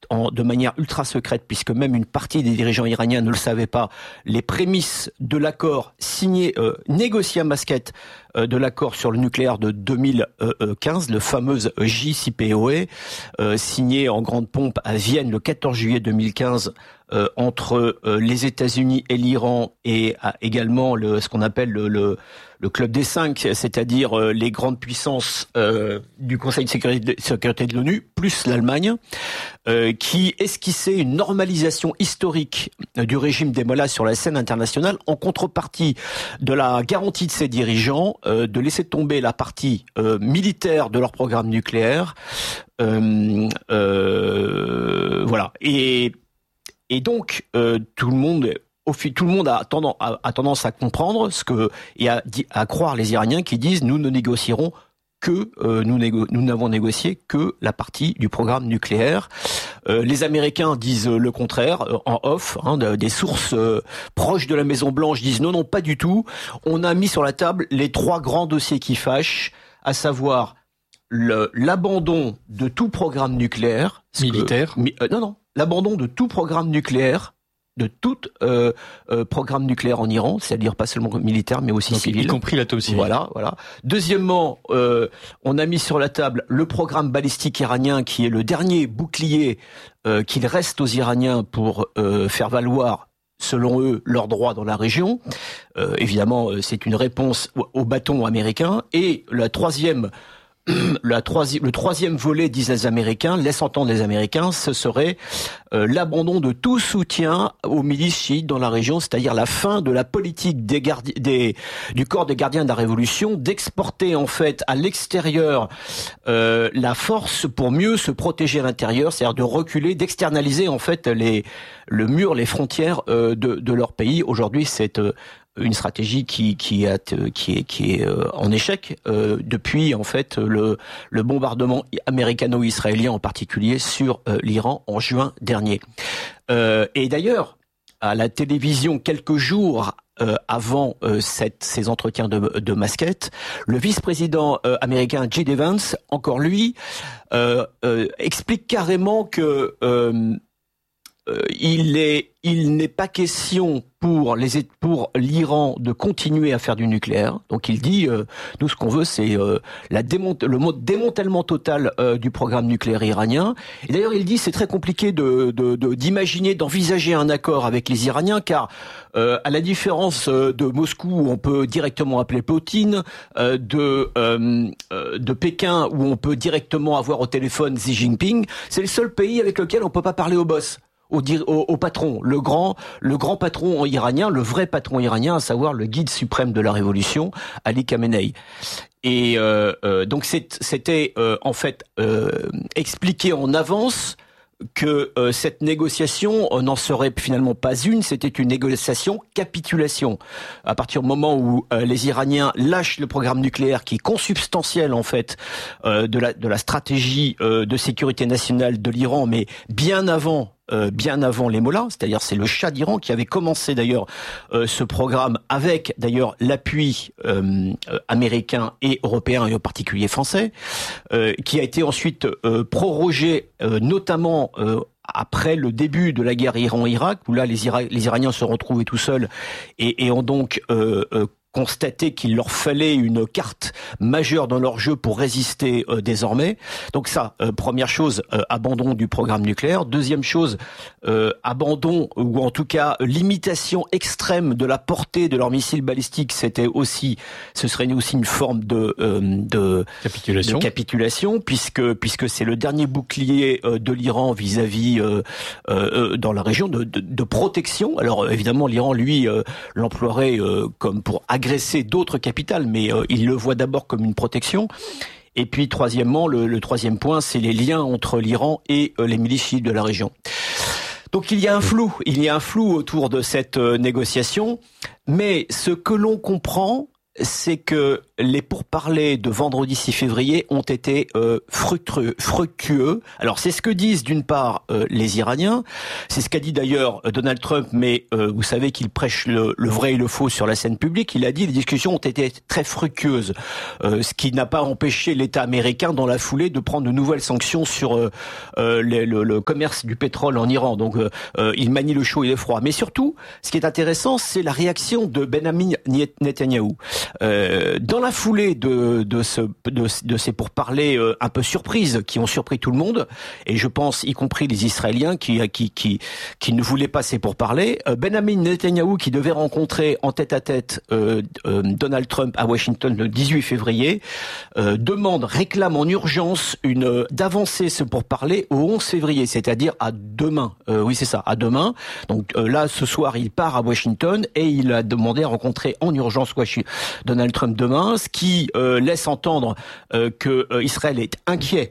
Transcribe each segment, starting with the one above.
de manière ultra secrète, puisque même une partie des dirigeants iraniens ne le savaient pas, les prémices de l'accord signé, négocié à Mascate, de l'accord sur le nucléaire de 2015, le fameux JCPOA, signé en grande pompe à Vienne le 14 juillet 2015 entre les États-Unis et l'Iran, et également ce qu'on appelle le club des 5, c'est-à-dire les grandes puissances du Conseil de sécurité de l'ONU, plus l'Allemagne, qui esquissait une normalisation historique du régime des Mollahs sur la scène internationale, en contrepartie de la garantie de ses dirigeants de laisser tomber la partie militaire de leur programme nucléaire. Voilà. Et donc tout le monde a tendance à comprendre et à croire les Iraniens qui disent nous ne négocierons que nous n'avons négocié que la partie du programme nucléaire. Les Américains disent le contraire en off. Des sources proches de la Maison Blanche disent non, pas du tout. On a mis sur la table les 3 grands dossiers qui fâchent, à savoir l'abandon de tout programme nucléaire militaire. L'abandon de tout programme nucléaire, de tout programme nucléaire en Iran, c'est-à-dire pas seulement militaire, mais aussi civil. Y compris l'atome civil. Voilà. Deuxièmement, on a mis sur la table le programme balistique iranien, qui est le dernier bouclier qu'il reste aux Iraniens pour faire valoir, selon eux, leurs droits dans la région. Évidemment, c'est une réponse au bâton américain. Et le troisième volet, disent les Américains, laisse entendre les Américains, ce serait l'abandon de tout soutien aux milices chiites dans la région, c'est-à-dire la fin de la politique du corps des gardiens de la révolution, d'exporter en fait à l'extérieur la force pour mieux se protéger à l'intérieur, c'est-à-dire de reculer, d'externaliser en fait le mur, les frontières de leur pays. Aujourd'hui, c'est une stratégie qui est en échec depuis en fait le bombardement américano-israélien en particulier sur l'Iran en juin dernier. Et d'ailleurs, à la télévision quelques jours avant ces entretiens de Mascate, le vice-président américain J.D. Vance, encore lui, explique carrément que il n'est pas question pour l'Iran de continuer à faire du nucléaire. Donc il dit, nous ce qu'on veut c'est le démantèlement total du programme nucléaire iranien. Et d'ailleurs il dit c'est très compliqué d'imaginer, d'envisager un accord avec les Iraniens, car à la différence de Moscou où on peut directement appeler Poutine, de Pékin où on peut directement avoir au téléphone Xi Jinping, c'est le seul pays avec lequel on peut pas parler au boss. Au patron, le grand patron iranien, le vrai patron iranien, à savoir le guide suprême de la révolution, Ali Khamenei. Et donc c'était en fait expliqué en avance que cette négociation n'en serait finalement pas une, c'était une négociation capitulation. À partir du moment où les Iraniens lâchent le programme nucléaire, qui est consubstantiel en fait de la stratégie de sécurité nationale de l'Iran, mais bien avant les Mollahs, c'est-à-dire c'est le Shah d'Iran qui avait commencé d'ailleurs ce programme avec d'ailleurs l'appui américain et européen et en particulier français, qui a été ensuite prorogé notamment après le début de la guerre Iran-Irak, où là les Iraniens se retrouvaient tout seuls et ont donc constaté qu'il leur fallait une carte majeure dans leur jeu pour résister désormais. Donc ça, première chose, abandon du programme nucléaire. Deuxième chose, abandon ou en tout cas limitation extrême de la portée de leurs missiles balistiques. Ce serait aussi une forme de capitulation, puisque c'est le dernier bouclier de l'Iran vis-à-vis dans la région de protection. Alors évidemment, l'Iran lui l'emploierait comme pour agresser d'autres capitales, mais il le voit d'abord comme une protection. Et puis troisièmement, le troisième point, c'est les liens entre l'Iran et les milices chiites de la région. Donc il y a un flou autour de cette négociation, mais ce que l'on comprend, c'est que les pourparlers de vendredi 6 février ont été fructueux. Alors c'est ce que disent d'une part les Iraniens, c'est ce qu'a dit d'ailleurs Donald Trump, mais vous savez qu'il prêche le vrai et le faux sur la scène publique. Il a dit les discussions ont été très fructueuses, ce qui n'a pas empêché l'État américain dans la foulée de prendre de nouvelles sanctions sur le commerce du pétrole en Iran. Donc il manie le chaud et le froid. Mais surtout, ce qui est intéressant, c'est la réaction de Benjamin Netanyahou. Dans la foulée de ces pourparlers un peu surprises qui ont surpris tout le monde, et je pense y compris les Israéliens qui ne voulaient pas ces pourparlers, Benjamin Netanyahou, qui devait rencontrer en tête-à-tête Donald Trump à Washington le 18 février, réclame en urgence d'avancer ce pourparler au 11 février, c'est-à-dire à demain. Oui, c'est ça, à demain. Donc là, ce soir, il part à Washington et il a demandé à rencontrer en urgence Donald Trump demain, ce qui laisse entendre que Israël est inquiet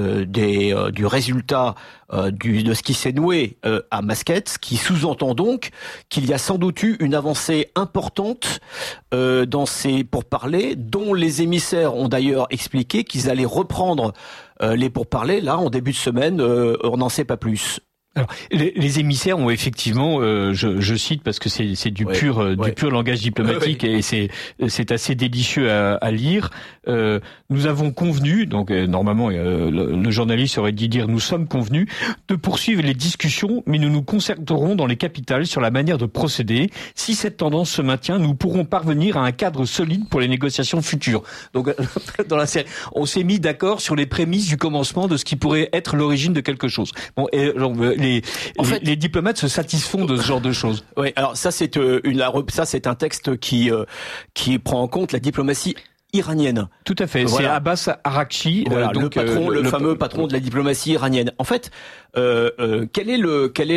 du résultat de ce qui s'est noué à Mascate, ce qui sous-entend donc qu'il y a sans doute eu une avancée importante dans ces pourparlers, dont les émissaires ont d'ailleurs expliqué qu'ils allaient reprendre les pourparlers. Là, en début de semaine, on n'en sait pas plus. Alors, les émissaires ont effectivement, je cite parce que c'est du pur langage diplomatique et c'est assez délicieux à lire. Nous avons convenu, donc normalement le journaliste aurait dû dire nous sommes convenus de poursuivre les discussions, mais nous nous concerterons dans les capitales sur la manière de procéder. Si cette tendance se maintient, nous pourrons parvenir à un cadre solide pour les négociations futures. Donc dans la série, on s'est mis d'accord sur les prémices du commencement de ce qui pourrait être l'origine de quelque chose. Bon, et les diplomates se satisfont de ce genre de choses. Oui, alors ça c'est un texte qui prend en compte la diplomatie iranienne. Tout à fait. Voilà. C'est Abbas Araghchi, voilà, donc le fameux patron de la diplomatie iranienne. En fait, quel est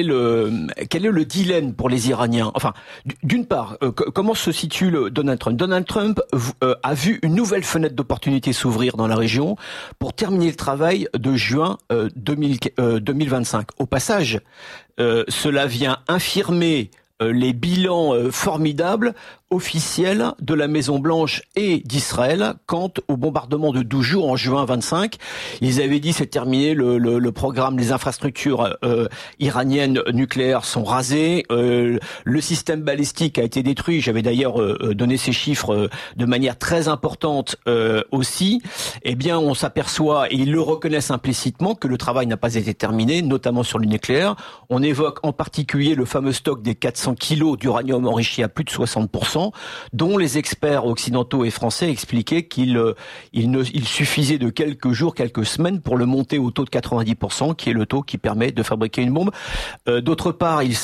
le dilemme pour les Iraniens? Enfin, d'une part, comment se situe Donald Trump? Donald Trump a vu une nouvelle fenêtre d'opportunité s'ouvrir dans la région pour terminer le travail de juin 2025. Au passage, cela vient infirmer les bilans formidables officielle de la Maison-Blanche et d'Israël quant au bombardement de 12 jours en juin 25. Ils avaient dit c'est terminé, le programme, les infrastructures iraniennes nucléaires sont rasées, le système balistique a été détruit. J'avais d'ailleurs donné ces chiffres de manière très importante aussi. Eh bien, on s'aperçoit, et ils le reconnaissent implicitement, que le travail n'a pas été terminé, notamment sur le nucléaire. On évoque en particulier le fameux stock des 400 kilos d'uranium enrichi à plus de 60%, dont les experts occidentaux et français expliquaient qu'il suffisait de quelques jours, quelques semaines pour le monter au taux de 90%, qui est le taux qui permet de fabriquer une bombe. D'autre part, il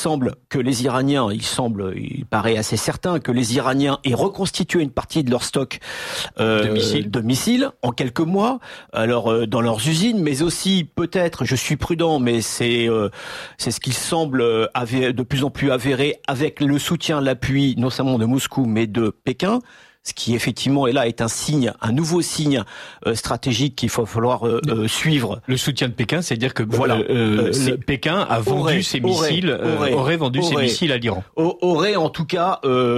paraît assez certain que les Iraniens aient reconstitué une partie de leur stock de missiles en quelques mois, alors dans leurs usines, mais aussi peut-être, je suis prudent, mais c'est ce qui semble de plus en plus avéré avec le soutien, l'appui, notamment de Moscou, mais de Pékin, ce qui effectivement est un nouveau signe stratégique qu'il va falloir suivre. Le soutien de Pékin, c'est-à-dire que Pékin a vendu ses missiles, aurait vendu ses missiles à l'Iran. Aurait en tout cas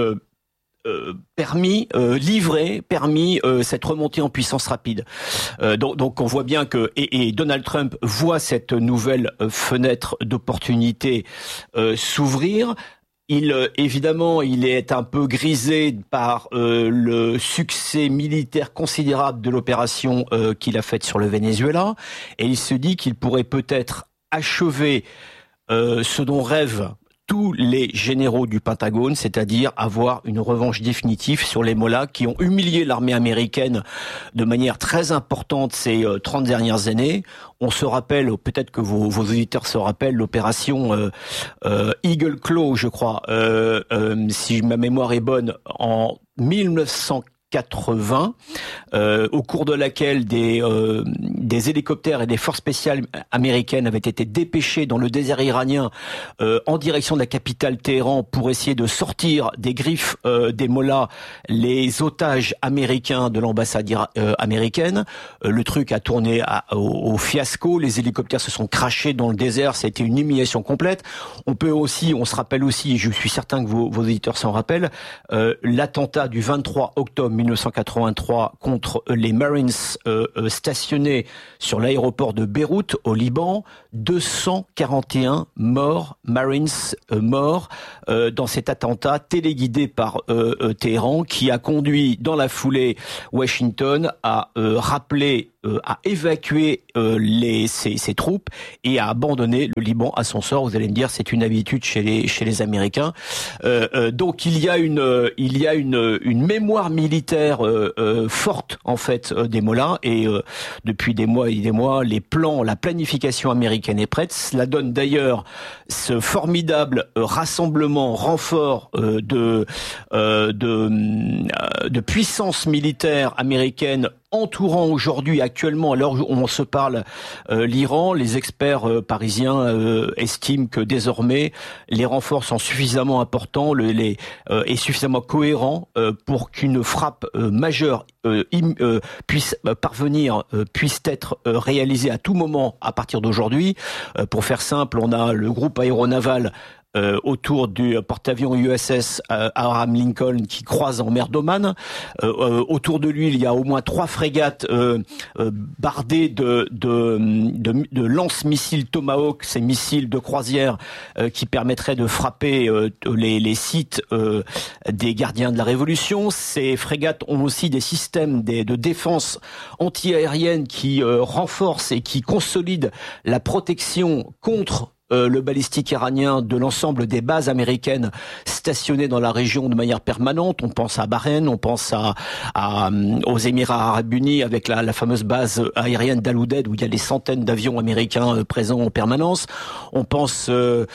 permis cette remontée en puissance rapide. Donc on voit bien que et Donald Trump voit cette nouvelle fenêtre d'opportunité s'ouvrir. Évidemment, il est un peu grisé par le succès militaire considérable de l'opération qu'il a faite sur le Venezuela, et il se dit qu'il pourrait peut-être achever ce dont rêvent tous les généraux du Pentagone, c'est-à-dire avoir une revanche définitive sur les Mollahs qui ont humilié l'armée américaine de manière très importante ces 30 dernières années. On se rappelle, peut-être que vos auditeurs se rappellent, l'opération Eagle Claw, je crois, si ma mémoire est bonne, en 1980, au cours de laquelle des hélicoptères et des forces spéciales américaines avaient été dépêchés dans le désert iranien en direction de la capitale Téhéran pour essayer de sortir des griffes des Mollahs les otages américains de l'ambassade américaine. Le truc a tourné au fiasco, les hélicoptères se sont crashés dans le désert, ça a été une humiliation complète. On se rappelle aussi, je suis certain que vos auditeurs s'en rappellent, l'attentat du 23 octobre 1983 contre les Marines stationnés sur l'aéroport de Beyrouth au Liban. 241 morts, Marines morts dans cet attentat téléguidé par Téhéran, qui a conduit dans la foulée Washington à rappeler, à évacuer ses troupes et à abandonner le Liban à son sort. Vous allez me dire, c'est une habitude chez les Américains. Donc il y a une mémoire militaire forte en fait des Mollahs, et depuis des mois et des mois, les plans, la planification américaine est prête. Cela donne d'ailleurs ce formidable renfort de puissance militaire américaine entourant aujourd'hui, actuellement, à l'heure où on se parle, l'Iran. Les experts parisiens estiment que désormais les renforts sont suffisamment importants et suffisamment cohérents pour qu'une frappe majeure puisse être réalisée à tout moment à partir d'aujourd'hui. Pour faire simple, on a le groupe aéronaval autour du porte-avions USS Abraham Lincoln qui croise en mer d'Oman. Autour de lui, il y a au moins 3 frégates bardées de lance-missiles Tomahawk, ces missiles de croisière qui permettraient de frapper les sites des gardiens de la Révolution. Ces frégates ont aussi des systèmes de défense anti-aérienne qui renforcent et qui consolident la protection contre le balistique iranien de l'ensemble des bases américaines stationnées dans la région de manière permanente. On pense à Bahreïn, on pense aux Émirats Arabes Unis avec la fameuse base aérienne d'Al Udeid où il y a des centaines d'avions américains présents en permanence. On pense,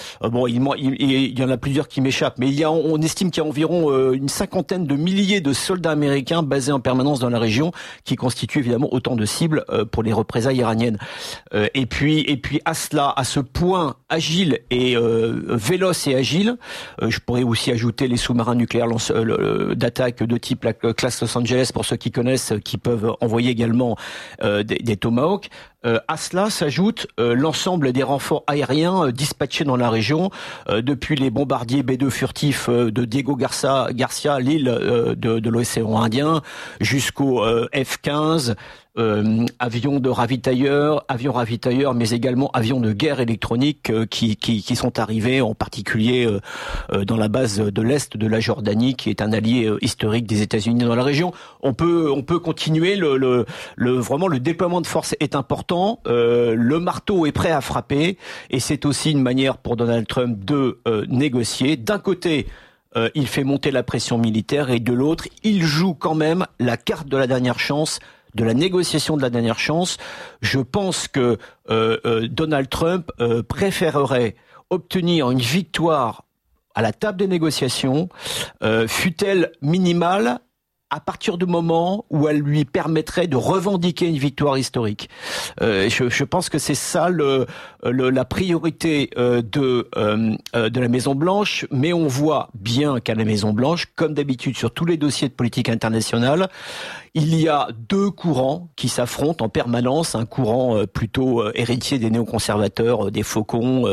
il y en a plusieurs qui m'échappent, mais on estime qu'il y a environ une cinquantaine de milliers de soldats américains basés en permanence dans la région, qui constituent évidemment autant de cibles pour les représailles iraniennes. Et puis à cela, à ce point agile et véloce et agile. Je pourrais aussi ajouter les sous-marins nucléaires d'attaque de type la classe Los Angeles, pour ceux qui connaissent, qui peuvent envoyer également des Tomahawks. À cela s'ajoute l'ensemble des renforts aériens dispatchés dans la région, depuis les bombardiers B-2 furtifs de Diego Garcia, l'île de l'océan Indien, jusqu'au F-15, avions ravitailleurs, mais également avions de guerre électronique qui sont arrivés, en particulier dans la base de l'Est de la Jordanie, qui est un allié historique des États-Unis dans la région. On peut continuer. Vraiment, le déploiement de force est important. Le marteau est prêt à frapper, et c'est aussi une manière pour Donald Trump de négocier. D'un côté, il fait monter la pression militaire, et de l'autre, il joue quand même la carte de la dernière chance, de la négociation de la dernière chance. Je pense que Donald Trump préférerait obtenir une victoire à la table des négociations, fût-elle minimale, à partir du moment où elle lui permettrait de revendiquer une victoire historique. Je pense que c'est ça la priorité de la Maison-Blanche, mais on voit bien qu'à la Maison-Blanche, comme d'habitude sur tous les dossiers de politique internationale, il y a 2 courants qui s'affrontent en permanence, un courant plutôt héritier des néoconservateurs, des faucons,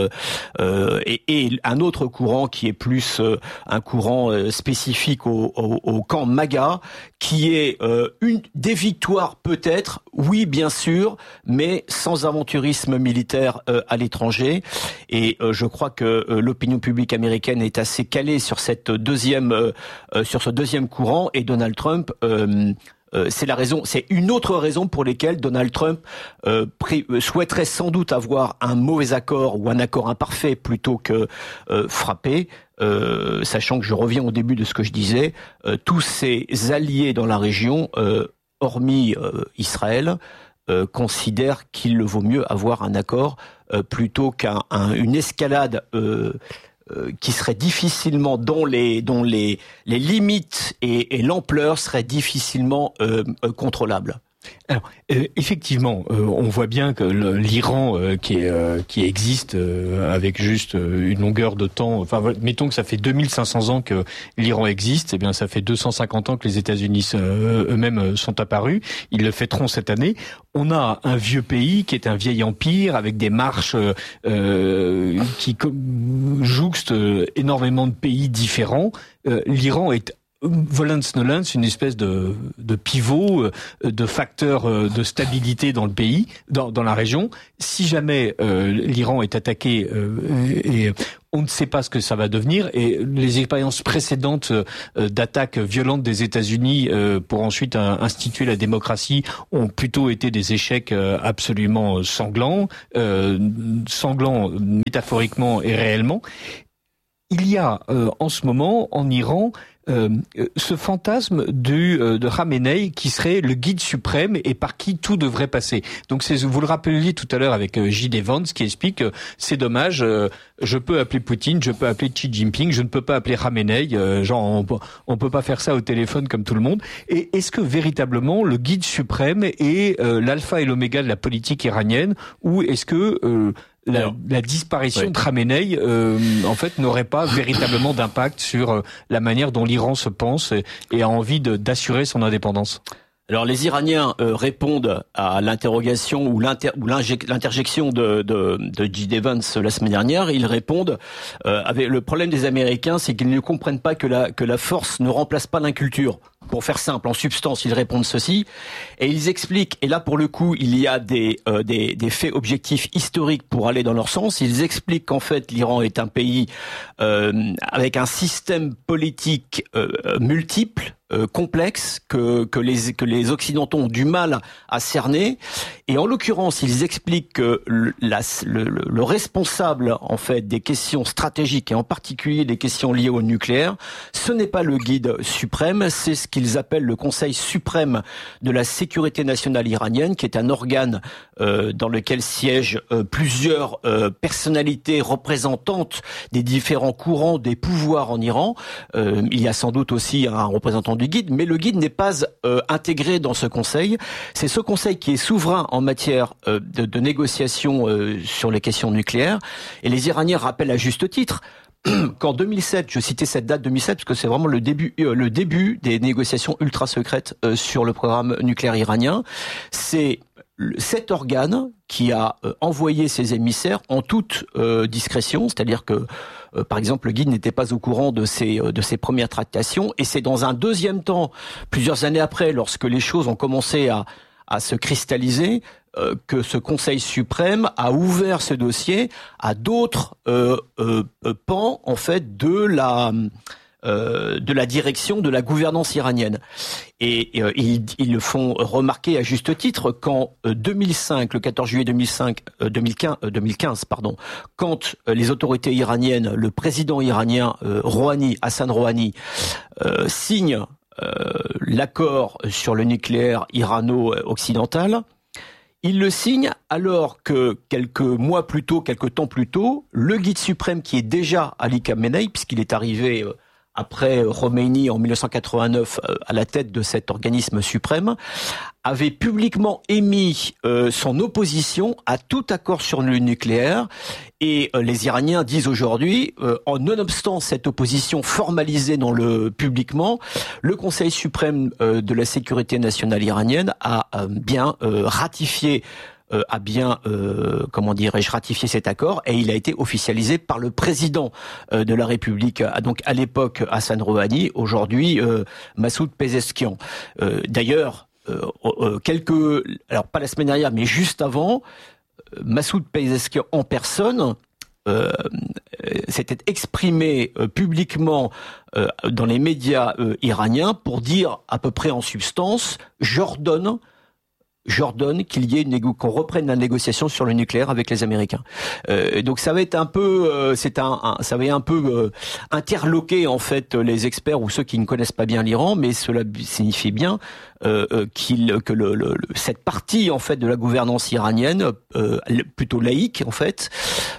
et un autre courant qui est plus un courant spécifique au camp MAGA, qui est des victoires peut-être, oui bien sûr, mais sans aventurisme militaire à l'étranger. Et je crois que l'opinion publique américaine est assez calée sur ce deuxième courant, et Donald Trump c'est une autre raison pour laquelle Donald Trump souhaiterait sans doute avoir un mauvais accord ou un accord imparfait plutôt que frapper, sachant que je reviens au début de ce que je disais, tous ses alliés dans la région, hormis Israël, considèrent qu'il vaut mieux avoir un accord plutôt qu'une escalade qui serait difficilement, dont les limites et l'ampleur seraient difficilement contrôlables. Alors, effectivement, on voit bien que l'Iran qui existe avec juste une longueur de temps, enfin mettons que ça fait 2500 ans que l'Iran existe, eh bien ça fait 250 ans que les États-Unis eux-mêmes sont apparus. Ils le fêteront cette année. On a un vieux pays qui est un vieil empire avec des marches qui jouxtent énormément de pays différents. L'Iran est Volens-Nolens, une espèce de pivot, de facteur de stabilité dans le pays, dans la région. Si jamais l'Iran est attaqué et on ne sait pas ce que ça va devenir, et les expériences précédentes d'attaques violentes des États-Unis pour ensuite instituer la démocratie ont plutôt été des échecs absolument sanglants métaphoriquement et réellement. Il y a en ce moment en Iran ce fantasme de Khamenei qui serait le guide suprême et par qui tout devrait passer. Donc vous le rappeliez tout à l'heure avec J.D. Vance qui explique c'est dommage, je peux appeler Poutine, je peux appeler Xi Jinping, je ne peux pas appeler Khamenei, on peut pas faire ça au téléphone comme tout le monde. Et est-ce que véritablement le guide suprême est l'alpha et l'oméga de la politique iranienne, ou est-ce que la disparition de Khamenei, en fait, n'aurait pas véritablement d'impact sur la manière dont l'Iran se pense et a envie d'assurer son indépendance? Alors les Iraniens répondent à l'interrogation ou l'interjection de J.D. Vance la semaine dernière. Ils répondent avec le problème des Américains, c'est qu'ils ne comprennent pas que la force ne remplace pas l'inculture. Pour faire simple, en substance, ils répondent ceci et ils expliquent. Et là, pour le coup, il y a des faits objectifs historiques pour aller dans leur sens. Ils expliquent qu'en fait, l'Iran est un pays avec un système politique multiple, complexe, que les Occidentaux ont du mal à cerner. Et en l'occurrence, ils expliquent que le responsable en fait des questions stratégiques et en particulier des questions liées au nucléaire, ce n'est pas le guide suprême, c'est ce qu'ils appellent le Conseil suprême de la sécurité nationale iranienne, qui est un organe dans lequel siègent plusieurs personnalités représentantes des différents courants des pouvoirs en Iran. Il y a sans doute aussi un représentant du guide, mais le guide n'est pas intégré dans ce conseil. C'est ce conseil qui est souverain en matière de négociation sur les questions nucléaires. Et les Iraniens rappellent à juste titre qu'en 2007, je citais cette date 2007 parce que c'est vraiment le début des négociations ultra secrètes sur le programme nucléaire iranien. C'est cet organe qui a envoyé ses émissaires en toute discrétion, c'est-à-dire que par exemple, le guide n'était pas au courant de ces premières tractations, et c'est dans un deuxième temps, plusieurs années après, lorsque les choses ont commencé à se cristalliser, que ce Conseil suprême a ouvert ce dossier à d'autres pans en fait de la direction de la gouvernance iranienne. Et ils le font remarquer à juste titre qu'en 2005, le 14 juillet 2015, quand les autorités iraniennes, le président iranien Hassan Rouhani, signe l'accord sur le nucléaire irano-occidental, il le signe alors que quelques temps plus tôt, le guide suprême qui est déjà Ali Khamenei, puisqu'il est arrivé après Khomeini en 1989 à la tête de cet organisme suprême, avait publiquement émis son opposition à tout accord sur le nucléaire. Et les Iraniens disent aujourd'hui, nonobstant cette opposition formalisée publiquement, le Conseil suprême de la sécurité nationale iranienne a bien ratifié ratifié cet accord, et il a été officialisé par le président de la République, donc à l'époque Hassan Rouhani, aujourd'hui Massoud Pezeshkian. D'ailleurs, pas la semaine dernière, mais juste avant, Massoud Pezeshkian en personne s'était exprimé publiquement dans les médias iraniens pour dire à peu près en substance « j'ordonne qu'il y ait qu'on reprenne la négociation sur le nucléaire avec les Américains. Donc ça va être un peu, ça va un peu interloquer en fait les experts ou ceux qui ne connaissent pas bien l'Iran, mais cela signifie bien cette partie en fait de la gouvernance iranienne, plutôt laïque en fait,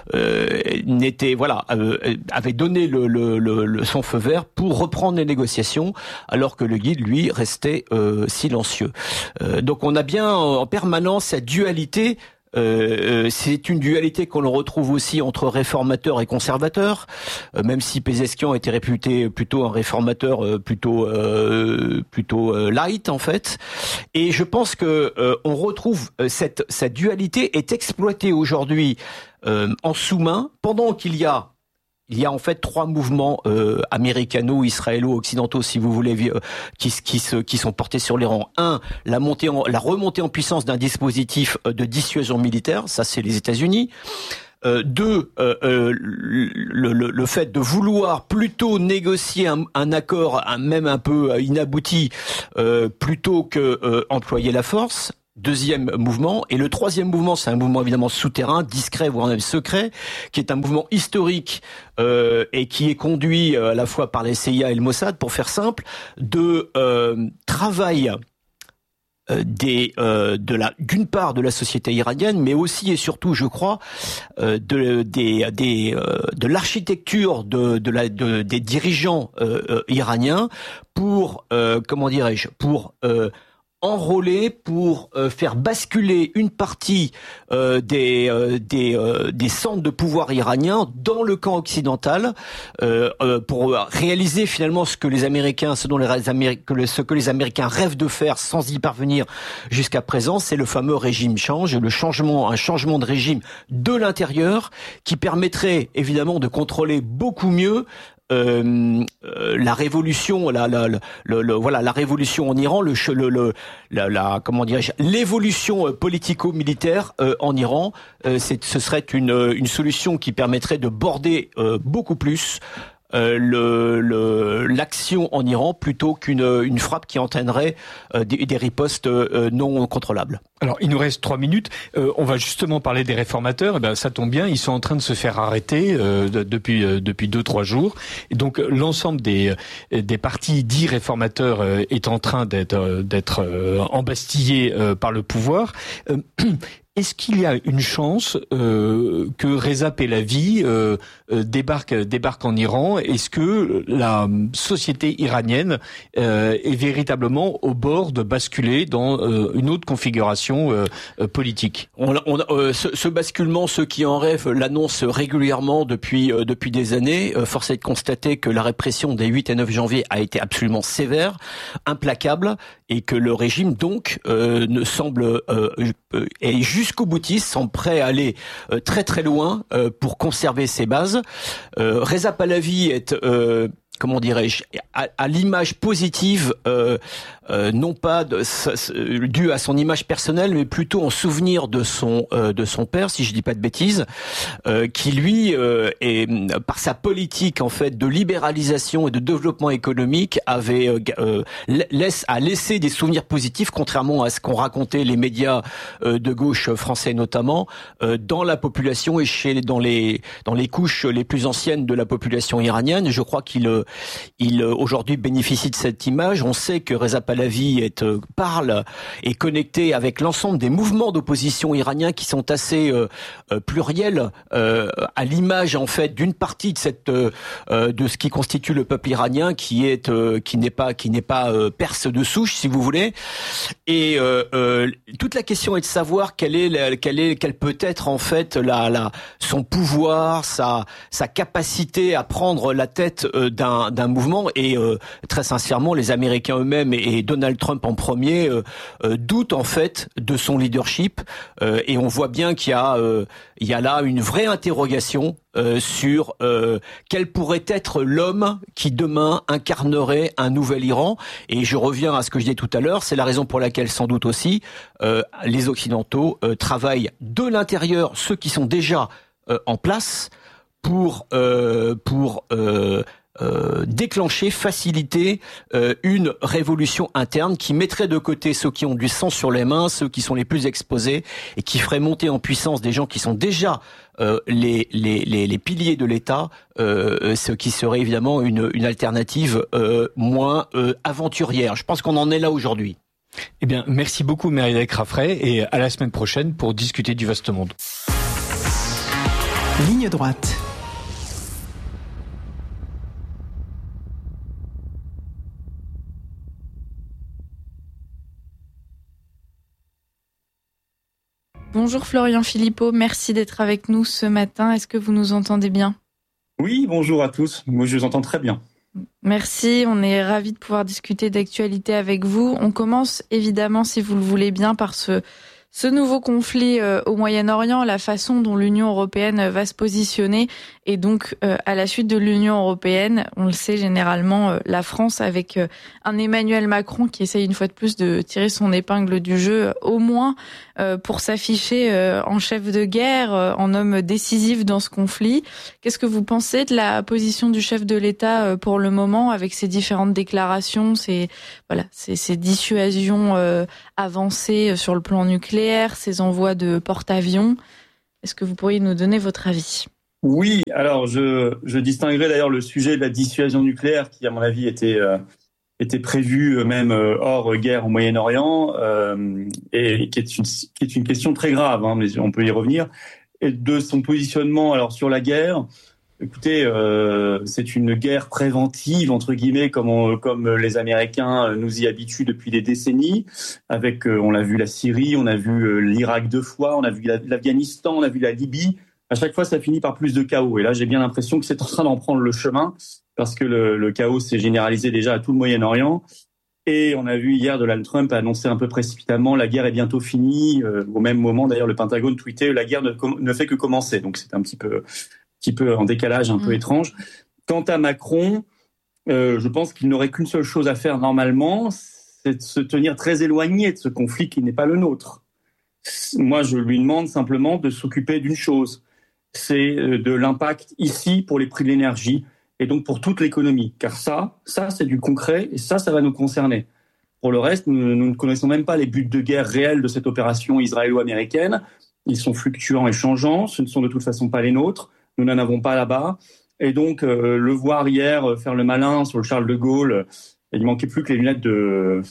avait donné son feu vert pour reprendre les négociations, alors que le guide lui restait silencieux. Donc on a bien en permanence cette dualité. C'est une dualité qu'on retrouve aussi entre réformateurs et conservateurs, même si Pezeshkian était réputé plutôt un réformateur plutôt light en fait. Et je pense que on retrouve cette dualité est exploitée aujourd'hui en sous-main, pendant qu'il y a Il y a en fait 3 mouvements américano-israélo-occidentaux, si vous voulez, qui sont portés sur l'Iran. 1, la remontée en puissance d'un dispositif de dissuasion militaire, ça c'est les États-Unis. 2, le fait de vouloir plutôt négocier un accord, même un peu inabouti, plutôt que employer la force. 2e mouvement. Et le 3e mouvement, c'est un mouvement évidemment souterrain, discret, voire même secret, qui est un mouvement historique et qui est conduit à la fois par les CIA et le Mossad, pour faire simple, de travail d'une part de la société iranienne, mais aussi et surtout, je crois, de l'architecture des dirigeants iraniens pour enrôler, pour faire basculer une partie des centres de pouvoir iraniens dans le camp occidental, pour réaliser finalement ce que les Américains rêvent de faire sans y parvenir jusqu'à présent, c'est le fameux régime change, un changement de régime de l'intérieur qui permettrait évidemment de contrôler beaucoup mieux la révolution, la révolution en Iran, l'évolution politico-militaire en Iran, ce serait une solution qui permettrait de border beaucoup plus l'action en Iran plutôt qu'une frappe qui entraînerait des ripostes non contrôlables. Alors, il nous reste 3 minutes. On va justement parler des réformateurs. Eh ben, ça tombe bien, ils sont en train de se faire arrêter depuis 2-3 jours. Et donc, l'ensemble des partis dits réformateurs est en train d'être embastillés par le pouvoir. Est-ce qu'il y a une chance que Reza Pahlavi débarque en Iran? Est-ce que la société iranienne est véritablement au bord de basculer dans une autre configuration politique? Ce basculement, ceux qui en rêvent l'annoncent régulièrement depuis des années. Force est de constater que la répression des 8 et 9 janvier a été absolument sévère, implacable, et que le régime donc ne semble est jusqu'au boutiste, semble prêt à aller très très loin pour conserver ses bases. Reza Pahlavi est à l'image positive, non pas due à son image personnelle, mais plutôt en souvenir de son père, si je dis pas de bêtises, qui lui, par sa politique en fait de libéralisation et de développement économique, a laissé des souvenirs positifs, contrairement à ce qu'ont raconté les médias de gauche français notamment, dans la population et dans les couches les plus anciennes de la population iranienne. Je crois qu'il aujourd'hui bénéficie de cette image. On sait que Reza Pahlavi parle et connecté avec l'ensemble des mouvements d'opposition iraniens qui sont assez pluriels, à l'image en fait d'une partie de ce qui constitue le peuple iranien, qui n'est pas perse de souche, si vous voulez. Et toute la question est de savoir quelle peut être en fait son pouvoir, sa capacité à prendre la tête d'un mouvement. Et très sincèrement, les Américains eux-mêmes et Donald Trump en premier doutent en fait de son leadership, et on voit bien qu'il y a là une vraie interrogation sur quel pourrait être l'homme qui demain incarnerait un nouvel Iran. Et je reviens à ce que je disais tout à l'heure, c'est la raison pour laquelle sans doute aussi les Occidentaux travaillent de l'intérieur, ceux qui sont déjà en place, pour déclencher, faciliter une révolution interne qui mettrait de côté ceux qui ont du sang sur les mains, ceux qui sont les plus exposés, et qui ferait monter en puissance des gens qui sont déjà les piliers de l'État, ce qui serait évidemment une alternative moins aventurière. Je pense qu'on en est là aujourd'hui. Eh bien, merci beaucoup Merideh Rafray, et à la semaine prochaine pour discuter du vaste monde. Ligne droite. Bonjour Florian Philippot, merci d'être avec nous ce matin. Est-ce que vous nous entendez bien ? Oui, bonjour à tous. Moi, je vous entends très bien. Merci, on est ravis de pouvoir discuter d'actualité avec vous. On commence évidemment, si vous le voulez bien, par ce ce nouveau conflit au Moyen-Orient, la façon dont l'Union européenne va se positionner, et donc à la suite de l'Union européenne, on le sait généralement, la France avec un Emmanuel Macron qui essaye une fois de plus de tirer son épingle du jeu, au moins pour s'afficher en chef de guerre, en homme décisif dans ce conflit. Qu'est-ce que vous pensez de la position du chef de l'État pour le moment, avec ses différentes déclarations, ces dissuasions avancées sur le plan nucléaire, ces envois de porte-avions? Est-ce que vous pourriez nous donner votre avis? Oui, alors je distinguerai d'ailleurs le sujet de la dissuasion nucléaire qui, à mon avis, était prévu même hors guerre au Moyen-Orient et qui est une question très grave, hein, mais on peut y revenir. Et de son positionnement alors sur la guerre, écoutez, c'est une guerre préventive entre guillemets comme les Américains nous y habituent depuis des décennies. Avec, on l'a vu la Syrie, on a vu l'Irak 2 fois, on a vu l'Afghanistan, on a vu la Libye. À chaque fois, ça finit par plus de chaos. Et là, j'ai bien l'impression que c'est en train d'en prendre le chemin parce que le chaos s'est généralisé déjà à tout le Moyen-Orient. Et on a vu hier Donald Trump annoncer un peu précipitamment la guerre est bientôt finie. Au même moment, d'ailleurs, le Pentagone tweetait la guerre ne fait que commencer. Donc, c'est un petit peu en décalage, un peu étrange. Quant à Macron, je pense qu'il n'aurait qu'une seule chose à faire normalement, c'est de se tenir très éloigné de ce conflit qui n'est pas le nôtre. Moi, je lui demande simplement de s'occuper d'une chose. C'est de l'impact ici pour les prix de l'énergie et donc pour toute l'économie. Car ça c'est du concret et ça va nous concerner. Pour le reste, nous ne connaissons même pas les buts de guerre réels de cette opération israélo-américaine. Ils sont fluctuants et changeants. Ce ne sont de toute façon pas les nôtres. Nous n'en avons pas là-bas. Et donc, le voir hier faire le malin sur le Charles de Gaulle, il manquait plus que les lunettes de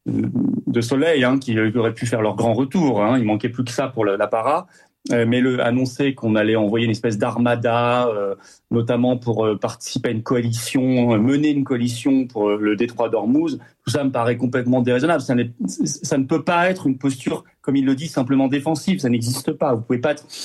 soleil qui auraient pu faire leur grand retour. Il manquait plus que ça pour l'apparat. Mais annoncer qu'on allait envoyer une espèce d'armada, notamment pour participer à une coalition, mener une coalition pour le détroit d'Ormuz, tout ça me paraît complètement déraisonnable. Ça ne peut pas être une posture, comme il le dit, simplement défensive. Ça n'existe pas. Vous pouvez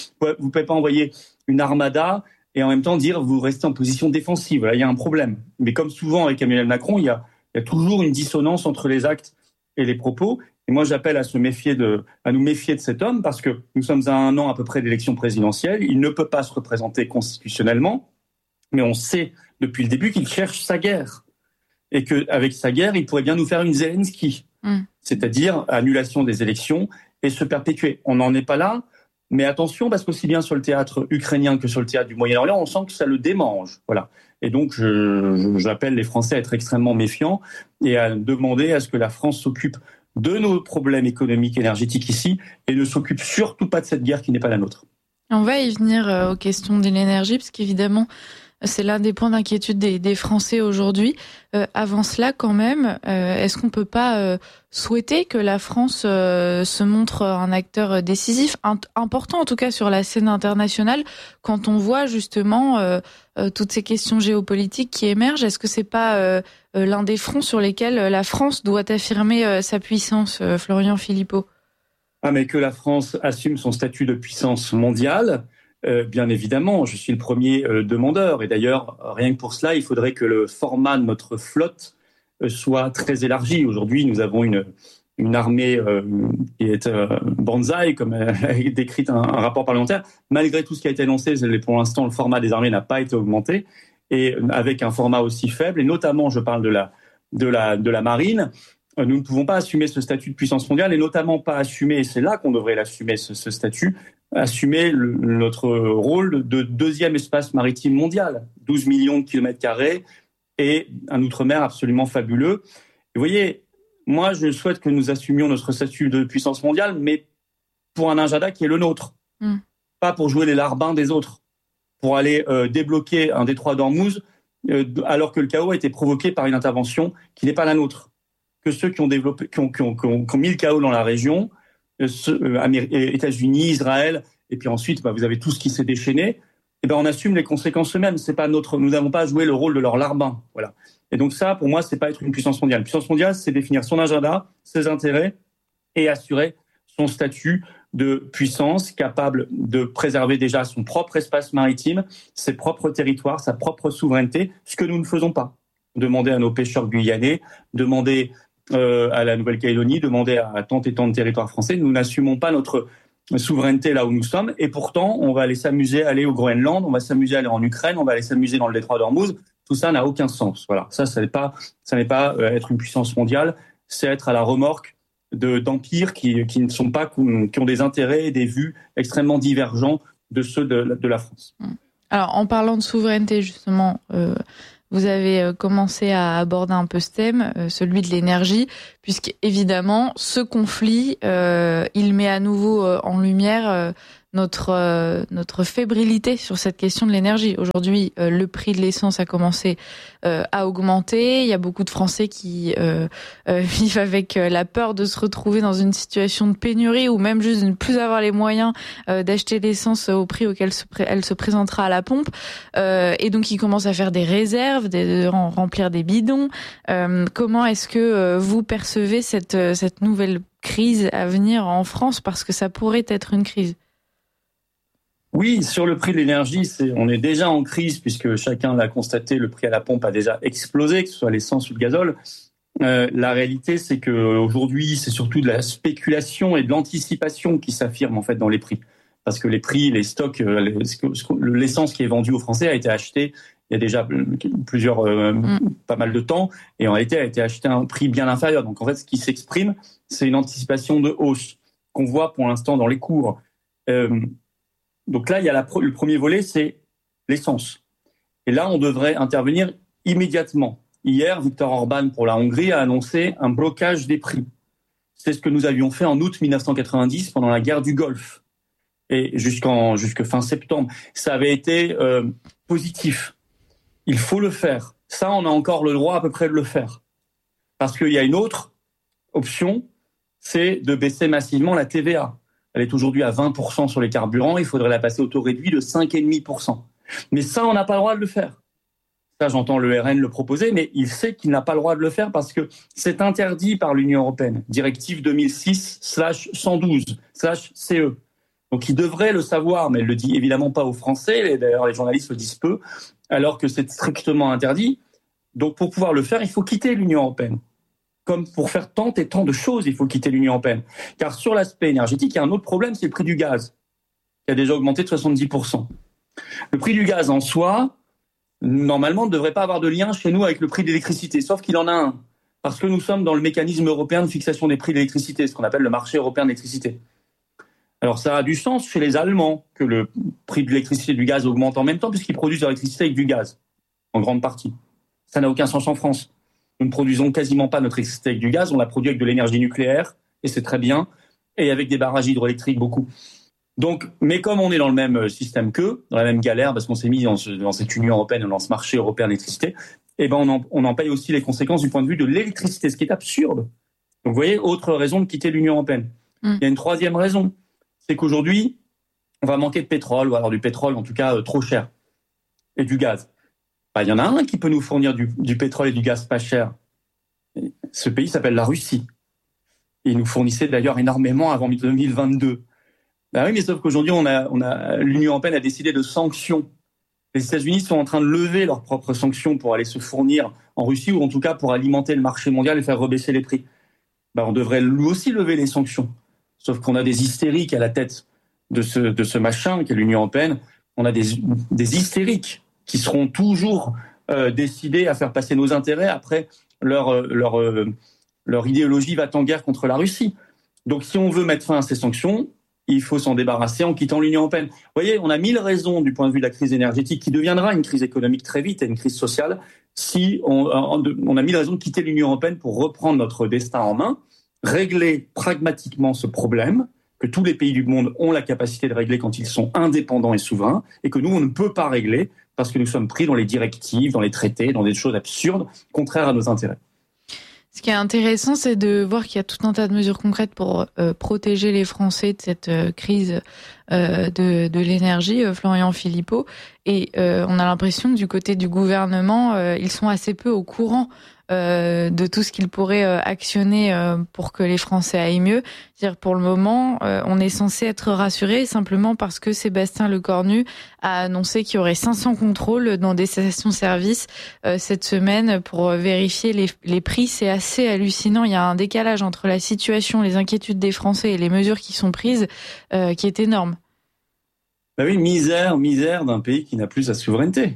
pas envoyer une armada et en même temps dire vous restez en position défensive. Là, il y a un problème. Mais comme souvent avec Emmanuel Macron, il y a toujours une dissonance entre les actes et les propos. Et moi, j'appelle à nous méfier de cet homme parce que nous sommes à 1 an à peu près d'élection présidentielle. Il ne peut pas se représenter constitutionnellement, mais on sait depuis le début qu'il cherche sa guerre. Et qu'avec sa guerre, il pourrait bien nous faire une Zelensky. C'est-à-dire annulation des élections et se perpétuer. On n'en est pas là, mais attention parce qu'aussi bien sur le théâtre ukrainien que sur le théâtre du Moyen-Orient, on sent que ça le démange. Voilà. Et donc, j'appelle les Français à être extrêmement méfiants et à demander à ce que la France s'occupe de nos problèmes économiques et énergétiques ici et ne s'occupe surtout pas de cette guerre qui n'est pas la nôtre. On va y venir aux questions de l'énergie parce qu'évidemment, c'est l'un des points d'inquiétude des Français aujourd'hui. Avant cela, quand même, est-ce qu'on peut pas souhaiter que la France se montre un acteur décisif, important en tout cas sur la scène internationale, quand on voit justement toutes ces questions géopolitiques qui émergent? Est-ce que c'est pas l'un des fronts sur lesquels la France doit affirmer sa puissance, Florian Philippot? Mais que la France assume son statut de puissance mondiale, bien évidemment, je suis le premier demandeur. Et d'ailleurs, rien que pour cela, il faudrait que le format de notre flotte soit très élargi. Aujourd'hui, nous avons une armée qui est bonsaï, comme a décrit un rapport parlementaire. Malgré tout ce qui a été annoncé, pour l'instant, le format des armées n'a pas été augmenté. Et avec un format aussi faible, et notamment, je parle de la marine, nous ne pouvons pas assumer ce statut de puissance mondiale, et notamment pas assumer, et c'est là qu'on devrait l'assumer, ce statut, assumer notre rôle de deuxième espace maritime mondial, 12 millions de kilomètres carrés et un outre-mer absolument fabuleux. Et vous voyez, moi, je souhaite que nous assumions notre statut de puissance mondiale, mais pour un agenda qui est le nôtre, pas pour jouer les larbins des autres, pour aller débloquer un détroit d'Ormuz alors que le chaos a été provoqué par une intervention qui n'est pas la nôtre. Que ceux qui ont mis le chaos dans la région, États-Unis, Israël, et puis ensuite, vous avez tout ce qui s'est déchaîné. On assume les conséquences eux-mêmes. C'est pas nous n'avons pas joué le rôle de leur larbin. Voilà. Et donc ça, pour moi, c'est pas être une puissance mondiale. Une puissance mondiale, c'est définir son agenda, ses intérêts et assurer son statut de puissance capable de préserver déjà son propre espace maritime, ses propres territoires, sa propre souveraineté, ce que nous ne faisons pas. Demander à nos pêcheurs guyanais, demander à la Nouvelle-Calédonie, demander à tant et tant de territoires français. Nous n'assumons pas notre souveraineté là où nous sommes, et pourtant on va aller s'amuser à aller au Groenland, on va s'amuser à aller en Ukraine, on va aller s'amuser dans le détroit d'Ormuz. Tout ça n'a aucun sens. Voilà, ça n'est pas être une puissance mondiale, c'est être à la remorque d'empires qui ne sont pas, qui ont des intérêts et des vues extrêmement divergents de ceux de la France. Alors, en parlant de souveraineté, justement, vous avez commencé à aborder un peu ce thème, celui de l'énergie, puisqu'évidemment, ce conflit, il met à nouveau en lumière notre fébrilité sur cette question de l'énergie. Aujourd'hui, le prix de l'essence a commencé à augmenter. Il y a beaucoup de Français qui vivent avec la peur de se retrouver dans une situation de pénurie ou même juste de ne plus avoir les moyens d'acheter l'essence au prix auquel elle se présentera à la pompe. Et donc, ils commencent à faire des réserves, de remplir des bidons. Comment est-ce que vous percevez cette nouvelle crise à venir en France, parce que ça pourrait être une crise? Oui, sur le prix de l'énergie, on est déjà en crise puisque chacun l'a constaté, le prix à la pompe a déjà explosé, que ce soit l'essence ou le gazole. La réalité, c'est que aujourd'hui, c'est surtout de la spéculation et de l'anticipation qui s'affirme en fait dans les prix, parce que les prix, les stocks, l'essence qui est vendue aux Français a été achetée il y a déjà pas mal de temps, et en réalité a été achetée à un prix bien inférieur. Donc en fait, ce qui s'exprime, c'est une anticipation de hausse qu'on voit pour l'instant dans les cours. Donc là, il y a le premier volet, c'est l'essence. Et là, on devrait intervenir immédiatement. Hier, Viktor Orban, pour la Hongrie, a annoncé un blocage des prix. C'est ce que nous avions fait en août 1990 pendant la guerre du Golfe. Et jusque fin septembre. Ça avait été positif. Il faut le faire. Ça, on a encore le droit à peu près de le faire. Parce qu'il y a une autre option, c'est de baisser massivement la TVA. Elle est aujourd'hui à 20% sur les carburants. Il faudrait la passer au taux réduit de 5,5%. Mais ça, on n'a pas le droit de le faire. Ça, j'entends le RN le proposer, mais il sait qu'il n'a pas le droit de le faire parce que c'est interdit par l'Union européenne. Directive 2006/112/CE. Donc, il devrait le savoir, mais il le dit évidemment pas aux Français. Et d'ailleurs, les journalistes le disent peu, alors que c'est strictement interdit. Donc, pour pouvoir le faire, il faut quitter l'Union européenne. Comme pour faire tant et tant de choses, il faut quitter l'Union européenne. Car sur l'aspect énergétique, il y a un autre problème, c'est le prix du gaz, qui a déjà augmenté de 70%. Le prix du gaz en soi, normalement, ne devrait pas avoir de lien chez nous avec le prix de l'électricité, sauf qu'il en a un. Parce que nous sommes dans le mécanisme européen de fixation des prix de l'électricité, ce qu'on appelle le marché européen de l'électricité. Alors ça a du sens chez les Allemands que le prix de l'électricité et du gaz augmente en même temps, puisqu'ils produisent de l'électricité avec du gaz, en grande partie. Ça n'a aucun sens en France. Nous ne produisons quasiment pas notre électricité avec du gaz, on la produit avec de l'énergie nucléaire, et c'est très bien, et avec des barrages hydroélectriques, beaucoup. Donc, mais comme on est dans le même système qu'eux, dans la même galère, parce qu'on s'est mis dans cette Union européenne, dans ce marché européen d'électricité, eh ben on en paye aussi les conséquences du point de vue de l'électricité, ce qui est absurde. Donc, vous voyez, autre raison de quitter l'Union européenne. Il y a une troisième raison, c'est qu'aujourd'hui, on va manquer de pétrole, ou alors du pétrole, en tout cas, trop cher, et du gaz. Il y en a un qui peut nous fournir du pétrole et du gaz pas cher. Ce pays s'appelle la Russie. Il nous fournissait d'ailleurs énormément avant 2022. Ben oui, mais sauf qu'aujourd'hui, l'Union européenne a décidé de sanctions. Les États-Unis sont en train de lever leurs propres sanctions pour aller se fournir en Russie, ou en tout cas pour alimenter le marché mondial et faire rebaisser les prix. Ben, on devrait lui aussi lever les sanctions. Sauf qu'on a des hystériques à la tête de ce machin qu'est l'Union européenne. On a des hystériques qui seront toujours décidés à faire passer nos intérêts après leur idéologie va-t-en-guerre contre la Russie. Donc si on veut mettre fin à ces sanctions, il faut s'en débarrasser en quittant l'Union européenne. Vous voyez, on a 1000 raisons du point de vue de la crise énergétique qui deviendra une crise économique très vite et une crise sociale si on a 1000 raisons de quitter l'Union européenne pour reprendre notre destin en main, régler pragmatiquement ce problème que tous les pays du monde ont la capacité de régler quand ils sont indépendants et souverains, et que nous, on ne peut pas régler parce que nous sommes pris dans les directives, dans les traités, dans des choses absurdes, contraires à nos intérêts. Ce qui est intéressant, c'est de voir qu'il y a tout un tas de mesures concrètes pour protéger les Français de cette crise de l'énergie, Florian Philippot. Et on a l'impression que du côté du gouvernement, ils sont assez peu au courant de tout ce qu'il pourrait actionner pour que les Français aillent mieux. C'est-à-dire, pour le moment, on est censé être rassuré simplement parce que Sébastien Lecornu a annoncé qu'il y aurait 500 contrôles dans des stations-service cette semaine pour vérifier les prix. C'est assez hallucinant. Il y a un décalage entre la situation, les inquiétudes des Français et les mesures qui sont prises qui est énorme. Ben oui, misère d'un pays qui n'a plus sa souveraineté.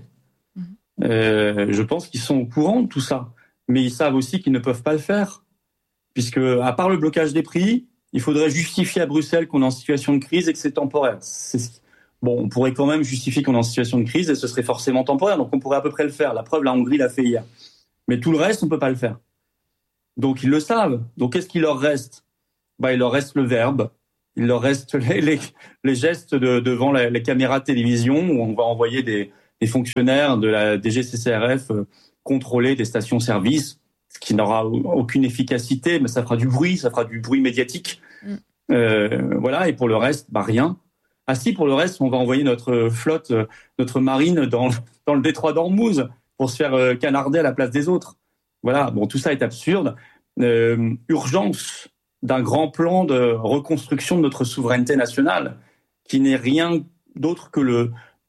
Je pense qu'ils sont au courant de tout ça, mais ils savent aussi qu'ils ne peuvent pas le faire, puisque à part le blocage des prix, il faudrait justifier à Bruxelles qu'on est en situation de crise et que c'est temporaire. Bon, on pourrait quand même justifier qu'on est en situation de crise et ce serait forcément temporaire, donc on pourrait à peu près le faire. La preuve, la Hongrie l'a fait hier. Mais tout le reste, on peut pas le faire. Donc ils le savent. Donc qu'est-ce qu'il leur reste ? Il leur reste le verbe. Il leur reste les gestes devant les caméras de télévision où on va envoyer des fonctionnaires de la DGCCRF contrôler des stations-service, ce qui n'aura aucune efficacité, mais ça fera du bruit médiatique. Voilà, et pour le reste, rien. Ah si, pour le reste, on va envoyer notre flotte, notre marine dans le détroit d'Ormuz pour se faire canarder à la place des autres. Voilà, bon, tout ça est absurde. Urgence d'un grand plan de reconstruction de notre souveraineté nationale, qui n'est rien d'autre que le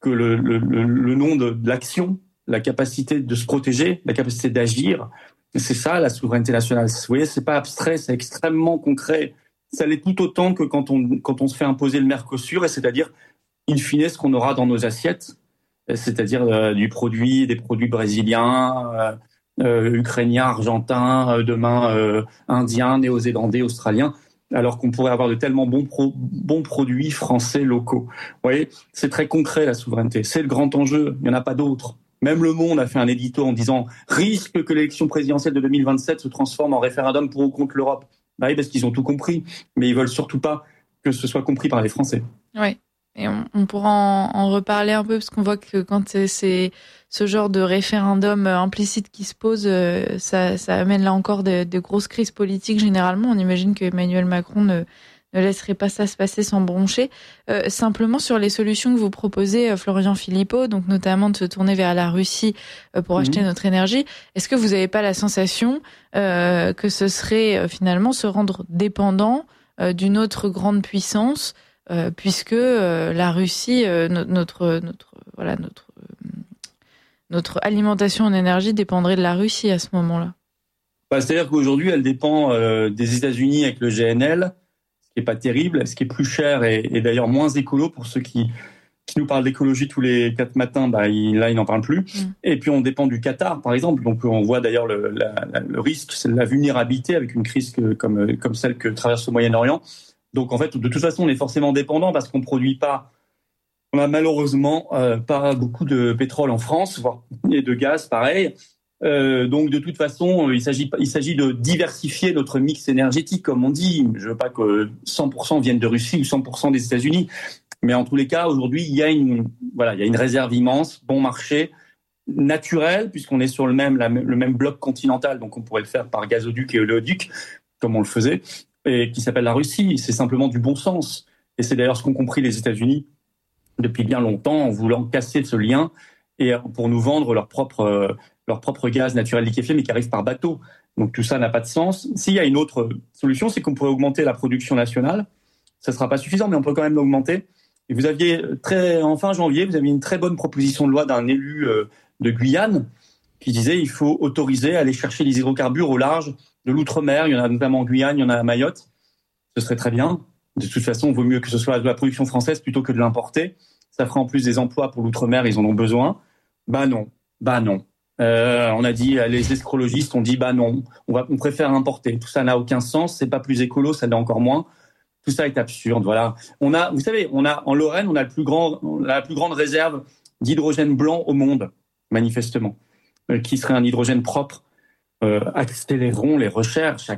nom de l'action, la capacité de se protéger, la capacité d'agir. C'est ça, la souveraineté nationale. Vous voyez, c'est pas abstrait, c'est extrêmement concret. Ça l'est tout autant que quand on se fait imposer le Mercosur, et c'est-à-dire, in fine, ce qu'on aura dans nos assiettes, c'est-à-dire des produits brésiliens, ukrainiens, argentins, demain indiens, néo-zélandais, australiens, alors qu'on pourrait avoir de tellement bons produits français locaux. Vous voyez, c'est très concret, la souveraineté. C'est le grand enjeu, il n'y en a pas d'autre. Même Le Monde a fait un édito en disant « Risque que l'élection présidentielle de 2027 se transforme en référendum pour ou contre l'Europe ». Oui, parce qu'ils ont tout compris, mais ils veulent surtout pas que ce soit compris par les Français. Oui, et on pourra en reparler un peu, parce qu'on voit que quand c'est ce genre de référendum implicite qui se pose, ça amène là encore de grosses crises politiques généralement. On imagine que Emmanuel Macron ne laisserait pas ça se passer sans broncher. Simplement sur les solutions que vous proposez, Florian Philippot, donc notamment de se tourner vers la Russie pour acheter notre énergie, est-ce que vous n'avez pas la sensation que ce serait finalement se rendre dépendant d'une autre grande puissance, puisque la Russie, notre alimentation en énergie dépendrait de la Russie à ce moment-là? C'est-à-dire qu'aujourd'hui, elle dépend des États-Unis avec le GNL, ce qui est pas terrible, ce qui est plus cher et d'ailleurs moins écolo pour ceux qui nous parlent d'écologie tous les 4 matins, ils n'en parlent plus. Et puis on dépend du Qatar, par exemple. Donc on voit d'ailleurs le risque, c'est la vulnérabilité avec une crise comme celle que traverse le Moyen-Orient. Donc en fait, de toute façon, on est forcément dépendant parce qu'on produit pas. On a malheureusement pas beaucoup de pétrole en France, voire et de gaz, pareil. Donc de toute façon, il s'agit de diversifier notre mix énergétique, comme on dit. Je veux pas que 100% viennent de Russie ou 100% des États-Unis, mais en tous les cas, aujourd'hui, il y a une réserve immense, bon marché naturel, puisqu'on est sur le même bloc continental, donc on pourrait le faire par gazoduc et oléoduc, comme on le faisait, et qui s'appelle la Russie. C'est simplement du bon sens, et c'est d'ailleurs ce qu'ont compris les États-Unis depuis bien longtemps, en voulant casser ce lien et pour nous vendre leur propre gaz naturel liquéfié, mais qui arrive par bateau. Donc tout ça n'a pas de sens. S'il y a une autre solution, c'est qu'on pourrait augmenter la production nationale. Ça ne sera pas suffisant, mais on peut quand même l'augmenter. Et vous aviez en fin janvier, vous aviez une très bonne proposition de loi d'un élu de Guyane qui disait il faut autoriser à aller chercher les hydrocarbures au large de l'outre-mer. Il y en a notamment en Guyane, il y en a à Mayotte. Ce serait très bien. De toute façon, il vaut mieux que ce soit de la production française plutôt que de l'importer. Ça fera en plus des emplois pour l'outre-mer, ils en ont besoin. Non. On a dit, les escrologistes ont dit non, on préfère importer. Tout ça n'a aucun sens, c'est pas plus écolo, ça l'est encore moins. Tout ça est absurde, voilà. Vous savez, en Lorraine, on a la plus grande réserve d'hydrogène blanc au monde, manifestement, qui serait un hydrogène propre. Accélérons les recherches,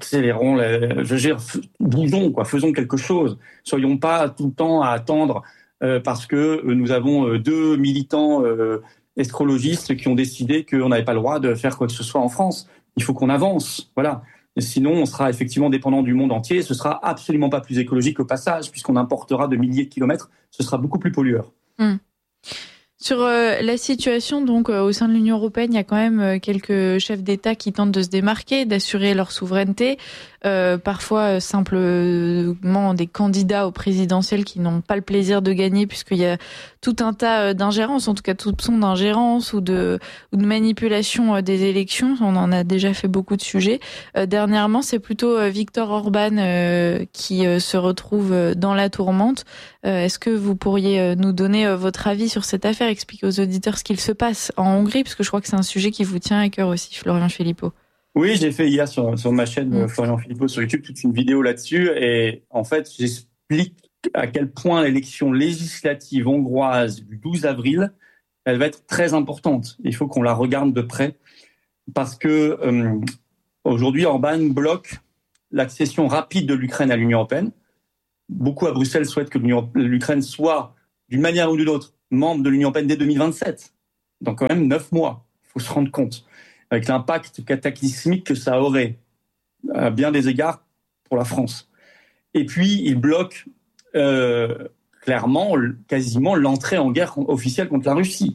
faisons quelque chose. Soyons pas tout le temps à attendre parce que nous avons 2 militants escrologistes qui ont décidé qu'on n'avait pas le droit de faire quoi que ce soit en France. Il faut qu'on avance, voilà. Et sinon, on sera effectivement dépendant du monde entier. Ce sera absolument pas plus écologique au passage, puisqu'on importera de milliers de kilomètres. Ce sera beaucoup plus pollueur. Sur la situation donc au sein de l'Union européenne, il y a quand même quelques chefs d'État qui tentent de se démarquer, d'assurer leur souveraineté. Parfois simplement des candidats au présidentiel qui n'ont pas le plaisir de gagner, puisqu'il y a tout un tas d'ingérences, en tout cas tout soupçon d'ingérence ou de manipulation des élections. On en a déjà fait beaucoup de sujets. Dernièrement, c'est plutôt Viktor Orban qui se retrouve dans la tourmente. Est-ce que vous pourriez nous donner votre avis sur cette affaire, expliquer aux auditeurs ce qu'il se passe en Hongrie, parce que je crois que c'est un sujet qui vous tient à cœur aussi, Florian Philippot. Oui, j'ai fait hier sur ma chaîne Florian Philippot sur YouTube toute une vidéo là-dessus, et en fait j'explique à quel point l'élection législative hongroise du 12 avril, elle va être très importante. Il faut qu'on la regarde de près parce que aujourd'hui Orban bloque l'accession rapide de l'Ukraine à l'Union européenne. Beaucoup à Bruxelles souhaitent que l'Ukraine soit d'une manière ou d'une autre membre de l'Union européenne dès 2027. Dans quand même 9 mois, il faut se rendre compte. Avec l'impact cataclysmique que ça aurait à bien des égards pour la France. Et puis, il bloque clairement, quasiment l'entrée en guerre officielle contre la Russie.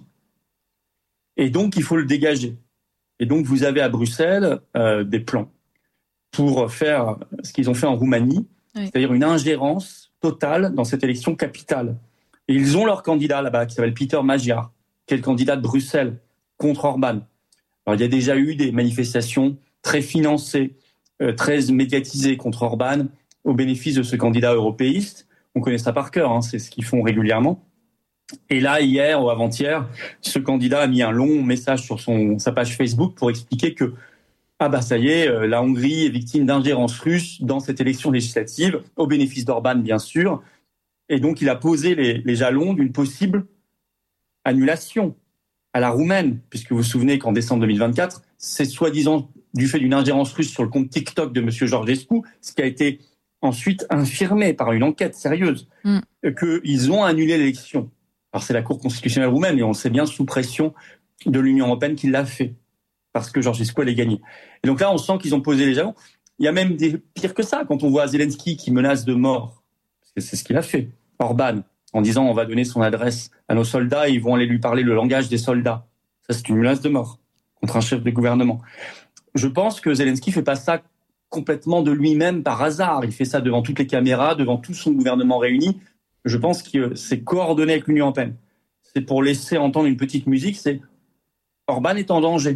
Et donc, il faut le dégager. Et donc, vous avez à Bruxelles des plans pour faire ce qu'ils ont fait en Roumanie, c'est-à-dire une ingérence totale dans cette élection capitale. Et ils ont leur candidat là-bas, qui s'appelle Peter Magyar, qui est le candidat de Bruxelles contre Orban. Alors, il y a déjà eu des manifestations très financées, très médiatisées contre Orban au bénéfice de ce candidat européiste. On connaît ça par cœur, c'est ce qu'ils font régulièrement. Et là, hier ou avant-hier, ce candidat a mis un long message sur sa page Facebook pour expliquer que ça y est, la Hongrie est victime d'ingérence russe dans cette élection législative, au bénéfice d'Orban, bien sûr. Et donc, il a posé les jalons d'une possible annulation à la roumaine, puisque vous vous souvenez qu'en décembre 2024, c'est soi-disant du fait d'une ingérence russe sur le compte TikTok de M. Georgescu, ce qui a été ensuite infirmé par une enquête sérieuse, qu'ils ont annulé l'élection. Alors c'est la Cour constitutionnelle roumaine, et on le sait bien, sous pression de l'Union européenne qui l'a fait, parce que Georgescu allait gagner. Et donc là, on sent qu'ils ont posé les jalons. Il y a même pire que ça, quand on voit Zelensky qui menace de mort, parce que c'est ce qu'il a fait, Orban, en disant on va donner son adresse à nos soldats et ils vont aller lui parler le langage des soldats. Ça, c'est une menace de mort contre un chef de gouvernement. Je pense que Zelensky fait pas ça complètement de lui-même par hasard. Il fait ça devant toutes les caméras, devant tout son gouvernement réuni. Je pense que c'est coordonné avec l'Union européenne. C'est pour laisser entendre une petite musique, c'est Orban est en danger.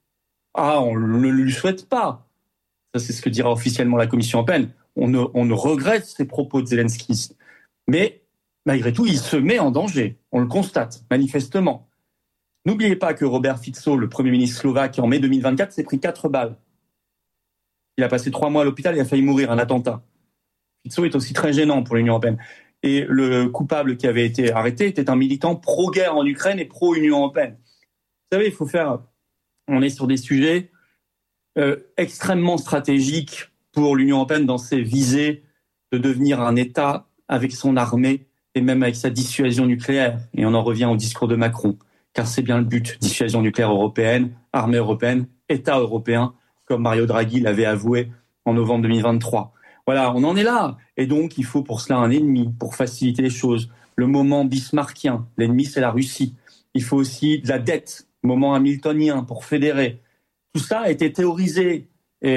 On ne lui souhaite pas. Ça, c'est ce que dira officiellement la Commission européenne. On ne regrette ces propos de Zelensky. Mais malgré tout, il se met en danger. On le constate, manifestement. N'oubliez pas que Robert Fico, le Premier ministre slovaque, en mai 2024, s'est pris 4 balles. Il a passé 3 mois à l'hôpital et a failli mourir, un attentat. Fico est aussi très gênant pour l'Union européenne. Et le coupable qui avait été arrêté était un militant pro-guerre en Ukraine et pro-Union européenne. Vous savez, on est sur des sujets extrêmement stratégiques pour l'Union européenne dans ses visées de devenir un État avec son armée et même avec sa dissuasion nucléaire. Et on en revient au discours de Macron, car c'est bien le but, dissuasion nucléaire européenne, armée européenne, État européen, comme Mario Draghi l'avait avoué en novembre 2023. Voilà, on en est là. Et donc, il faut pour cela un ennemi, pour faciliter les choses. Le moment bismarckien, l'ennemi c'est la Russie. Il faut aussi de la dette, moment hamiltonien pour fédérer. Tout ça a été théorisé.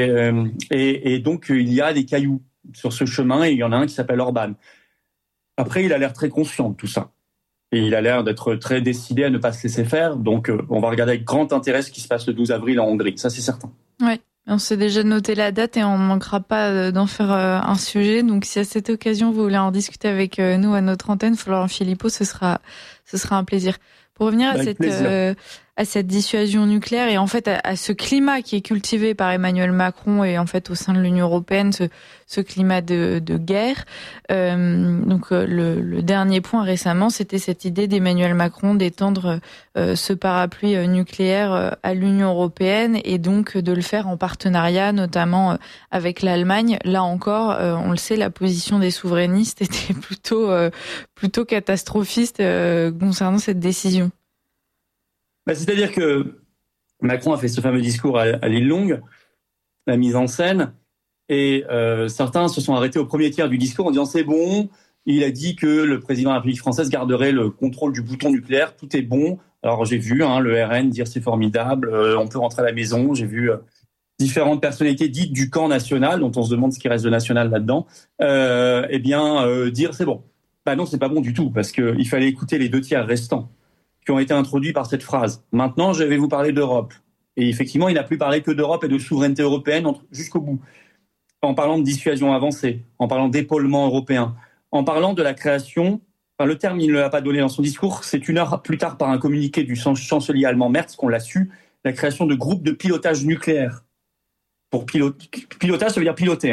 Et donc, il y a des cailloux sur ce chemin et il y en a un qui s'appelle Orban. Après, il a l'air très conscient de tout ça. Et il a l'air d'être très décidé à ne pas se laisser faire. Donc, on va regarder avec grand intérêt ce qui se passe le 12 avril en Hongrie. Ça, c'est certain. Oui, on s'est déjà noté la date et on ne manquera pas d'en faire un sujet. Donc, si à cette occasion, vous voulez en discuter avec nous à notre antenne, Florian Philippot, ce sera un plaisir. Pour revenir à cette dissuasion nucléaire et en fait à ce climat qui est cultivé par Emmanuel Macron et en fait au sein de l'Union européenne, ce climat de guerre. Donc le dernier point récemment, c'était cette idée d'Emmanuel Macron d'étendre ce parapluie nucléaire à l'Union européenne et donc de le faire en partenariat notamment avec l'Allemagne. Là encore, on le sait, la position des souverainistes était plutôt catastrophiste concernant cette décision. C'est-à-dire que Macron a fait ce fameux discours à l'île Longue, la mise en scène, et certains se sont arrêtés au premier tiers du discours en disant c'est bon, Il a dit que le président de la République française garderait le contrôle du bouton nucléaire. Tout est bon. Alors j'ai vu le RN dire c'est formidable, on peut rentrer à la maison. J'ai vu différentes personnalités dites du camp national, dont on se demande ce qui reste de national là-dedans, dire c'est bon. Bah non, c'est pas bon du tout, parce qu'il fallait écouter les 2 tiers restants qui ont été introduits par cette phrase. Maintenant, je vais vous parler d'Europe. Et effectivement, il n'a plus parlé que d'Europe et de souveraineté européenne jusqu'au bout. En parlant de dissuasion avancée, en parlant d'épaulement européen, en parlant de la création, le terme, il ne l'a pas donné dans son discours, c'est 1 heure plus tard par un communiqué du chancelier allemand Merz qu'on l'a su, la création de groupes de pilotage nucléaire. Pour pilotage, ça veut dire piloter.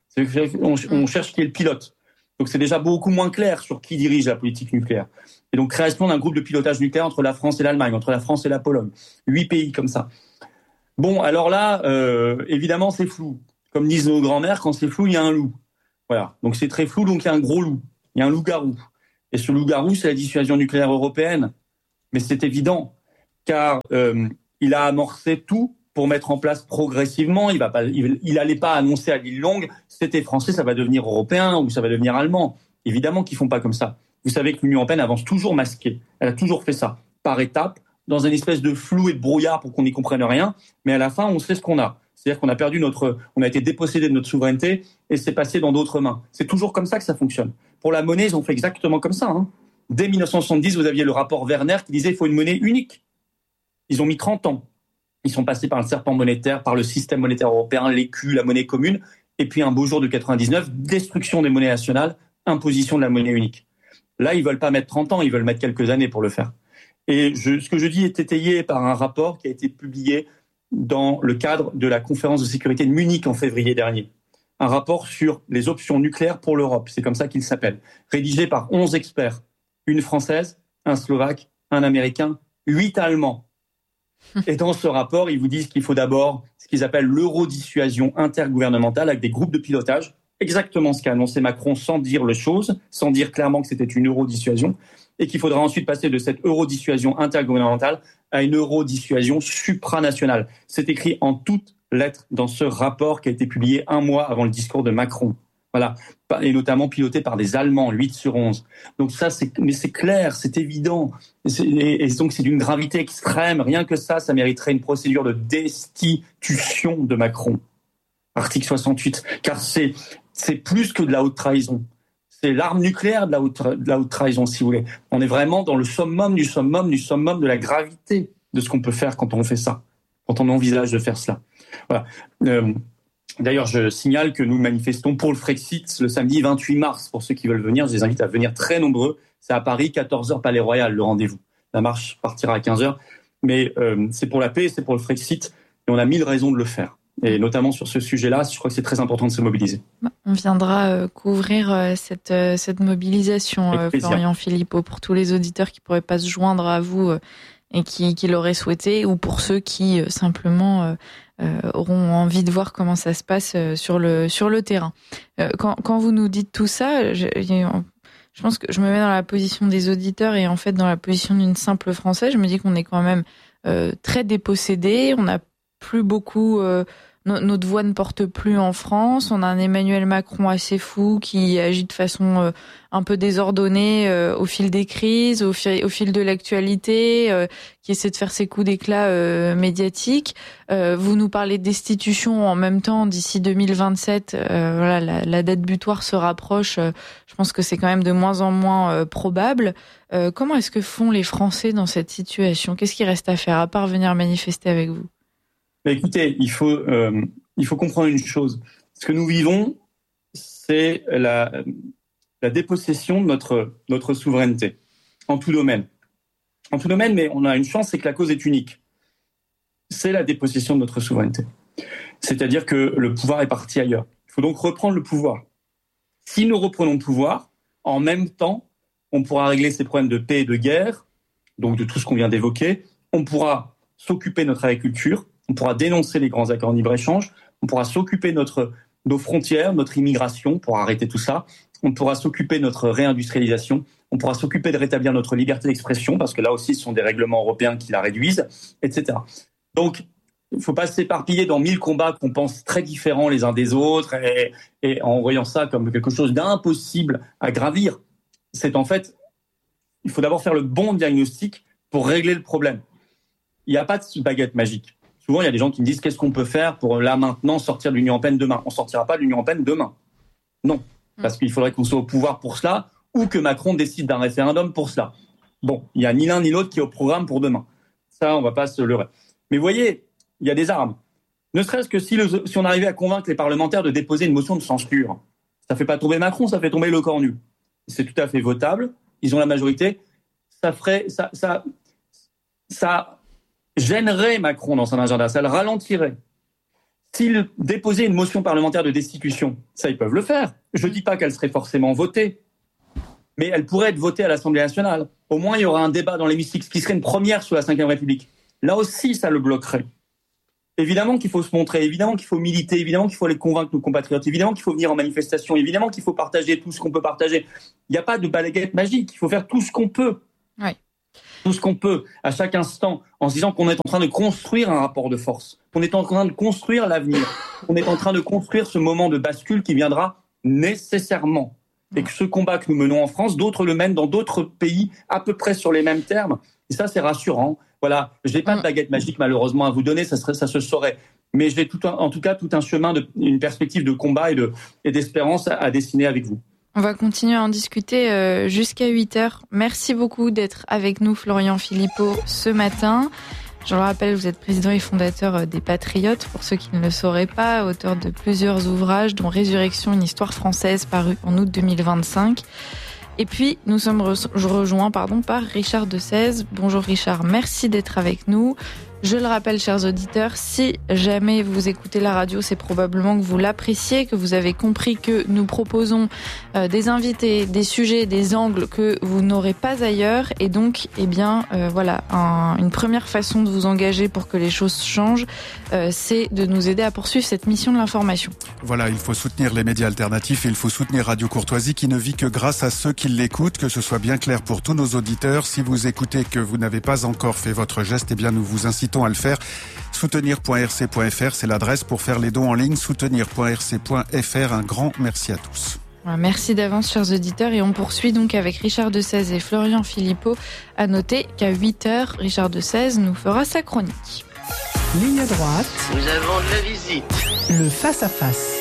On cherche qui est le pilote. Donc c'est déjà beaucoup moins clair sur qui dirige la politique nucléaire. Et donc création d'un groupe de pilotage nucléaire entre la France et l'Allemagne, entre la France et la Pologne. 8 pays comme ça. Bon, alors là, évidemment, c'est flou. Comme disent nos grands-mères, quand c'est flou, il y a un loup. Voilà. Donc c'est très flou, donc il y a un gros loup. Il y a un loup-garou. Et ce loup-garou, c'est la dissuasion nucléaire européenne. Mais c'est évident, car il a amorcé tout pour mettre en place progressivement. Il allait pas annoncer à l'île longue, c'était français, ça va devenir européen ou ça va devenir allemand. Évidemment qu'ils font pas comme ça. Vous savez que l'Union européenne avance toujours masquée. Elle a toujours fait ça, par étapes, dans une espèce de flou et de brouillard pour qu'on n'y comprenne rien. Mais à la fin, on sait ce qu'on a. C'est-à-dire qu'on a on a été dépossédé de notre souveraineté et c'est passé dans d'autres mains. C'est toujours comme ça que ça fonctionne. Pour la monnaie, ils ont fait exactement comme ça. Dès 1970, vous aviez le rapport Werner qui disait qu'il faut une monnaie unique. Ils ont mis 30 ans. Ils sont passés par le serpent monétaire, par le système monétaire européen, l'écu, la monnaie commune. Et puis un beau jour de 99, destruction des monnaies nationales, imposition de la monnaie unique. Là, ils veulent pas mettre 30 ans, ils veulent mettre quelques années pour le faire. Et ce que je dis est étayé par un rapport qui a été publié dans le cadre de la conférence de sécurité de Munich en février dernier. Un rapport sur les options nucléaires pour l'Europe, c'est comme ça qu'il s'appelle. Rédigé par 11 experts, une Française, un Slovaque, un Américain, 8 Allemands. Et dans ce rapport, ils vous disent qu'il faut d'abord ce qu'ils appellent l'eurodissuasion intergouvernementale avec des groupes de pilotage, exactement ce qu'a annoncé Macron sans dire les choses, sans dire clairement que c'était une eurodissuasion, et qu'il faudra ensuite passer de cette eurodissuasion intergouvernementale à une eurodissuasion supranationale. C'est écrit en toutes lettres dans ce rapport qui a été publié 1 mois avant le discours de Macron. Voilà, et notamment piloté par des Allemands, 8 sur 11. Donc ça, c'est clair, c'est évident. Et donc c'est d'une gravité extrême. Rien que ça mériterait une procédure de destitution de Macron. Article 68. Car c'est plus que de la haute trahison. C'est l'arme nucléaire de la haute trahison, si vous voulez. On est vraiment dans le summum du summum du summum de la gravité de ce qu'on peut faire quand on fait ça, quand on envisage de faire cela. Voilà. D'ailleurs, je signale que nous manifestons pour le Frexit le samedi 28 mars. Pour ceux qui veulent venir, je les invite à venir très nombreux. C'est à Paris, 14h, Palais Royal, le rendez-vous. La marche partira à 15h. Mais c'est pour la paix, c'est pour le Frexit. Et on a 1000 raisons de le faire. Et notamment sur ce sujet-là, je crois que c'est très important de se mobiliser. On viendra couvrir cette mobilisation, Florian Philippot, pour tous les auditeurs qui ne pourraient pas se joindre à vous et qui l'auraient souhaité, ou pour ceux qui simplement auront envie de voir comment ça se passe sur le terrain. Quand vous nous dites tout ça, je pense que je me mets dans la position des auditeurs et en fait dans la position d'une simple Française. Je me dis qu'on est quand même très dépossédés, on n'a plus beaucoup... notre voix ne porte plus en France. On a un Emmanuel Macron assez fou qui agit de façon un peu désordonnée au fil des crises, au fil de l'actualité, qui essaie de faire ses coups d'éclat médiatiques. Vous nous parlez de destitution en même temps d'ici 2027. Voilà, la date butoir se rapproche. Je pense que c'est quand même de moins en moins probable. Comment est-ce que font les Français dans cette situation ? Qu'est-ce qu'il reste à faire à part venir manifester avec vous ? Écoutez, il faut comprendre une chose. Ce que nous vivons, c'est la dépossession de notre souveraineté en tout domaine. En tout domaine, mais on a une chance, c'est que la cause est unique. C'est la dépossession de notre souveraineté. C'est-à-dire que le pouvoir est parti ailleurs. Il faut donc reprendre le pouvoir. Si nous reprenons le pouvoir, en même temps, on pourra régler ces problèmes de paix et de guerre, donc de tout ce qu'on vient d'évoquer. On pourra s'occuper de notre agriculture. On pourra dénoncer les grands accords de libre-échange, on pourra s'occuper de nos frontières, notre immigration, pour arrêter tout ça, on pourra s'occuper de notre réindustrialisation, on pourra s'occuper de rétablir notre liberté d'expression, parce que là aussi, ce sont des règlements européens qui la réduisent, etc. Donc, faut pas s'éparpiller dans 1000 combats qu'on pense très différents les uns des autres et en voyant ça comme quelque chose d'impossible à gravir. C'est en fait, il faut d'abord faire le bon diagnostic pour régler le problème. Il n'y a pas de baguette magique. Souvent, il y a des gens qui me disent qu'est-ce qu'on peut faire pour là maintenant sortir de l'Union européenne demain. On sortira pas de l'Union européenne demain. Non, parce qu'il faudrait qu'on soit au pouvoir pour cela ou que Macron décide d'un référendum pour cela. Bon, il y a ni l'un ni l'autre qui est au programme pour demain. Ça, on va pas se leurrer. Mais vous voyez, il y a des armes. Ne serait-ce que si on arrivait à convaincre les parlementaires de déposer une motion de censure, ça fait pas tomber Macron, ça fait tomber le cornu. C'est tout à fait votable. Ils ont la majorité. Ça gênerait Macron dans son agenda, ça le ralentirait. S'il déposait une motion parlementaire de destitution, ça, ils peuvent le faire. Je ne dis pas qu'elle serait forcément votée, mais elle pourrait être votée à l'Assemblée nationale. Au moins, il y aura un débat dans l'hémicycle, ce qui serait une première sous la Ve République. Là aussi, ça le bloquerait. Évidemment qu'il faut se montrer, évidemment qu'il faut militer, évidemment qu'il faut aller convaincre nos compatriotes, évidemment qu'il faut venir en manifestation, évidemment qu'il faut partager tout ce qu'on peut partager. Il n'y a pas de baguette magique, il faut faire tout ce qu'on peut. Oui. Tout ce qu'on peut, à chaque instant, en se disant qu'on est en train de construire un rapport de force, qu'on est en train de construire l'avenir, qu'on est en train de construire ce moment de bascule qui viendra nécessairement. Et que ce combat que nous menons en France, d'autres le mènent dans d'autres pays à peu près sur les mêmes termes. Et ça, c'est rassurant. Voilà, je n'ai pas de baguette magique malheureusement à vous donner, ça se saurait. Mais j'ai en tout cas tout un chemin, une perspective de combat et d'espérance à dessiner avec vous. On va continuer à en discuter jusqu'à 8h. Merci beaucoup d'être avec nous, Florian Philippot, ce matin. Je le rappelle, vous êtes président et fondateur des Patriotes, pour ceux qui ne le sauraient pas, auteur de plusieurs ouvrages, dont Résurrection, une histoire française, paru en août 2025. Et puis, nous sommes rejoints par Richard Desèze. Bonjour Richard, merci d'être avec nous. Je le rappelle, chers auditeurs, si jamais vous écoutez la radio, c'est probablement que vous l'appréciez, que vous avez compris que nous proposons des invités, des sujets, des angles que vous n'aurez pas ailleurs. Et donc, une première façon de vous engager pour que les choses changent, c'est de nous aider à poursuivre cette mission de l'information. Voilà, il faut soutenir les médias alternatifs et il faut soutenir Radio Courtoisie qui ne vit que grâce à ceux qui l'écoutent, que ce soit bien clair pour tous nos auditeurs. Si vous écoutez que vous n'avez pas encore fait votre geste, eh bien nous vous incitons à le faire. Soutenir.rc.fr, c'est l'adresse pour faire les dons en ligne. Soutenir.rc.fr, un grand merci à tous. Merci d'avance, chers auditeurs, et on poursuit donc avec Richard Desèze et Florian Philippot. À noter qu'à 8h, Richard Desèze nous fera sa chronique. Ligne droite. Nous avons de la visite. Le face-à-face.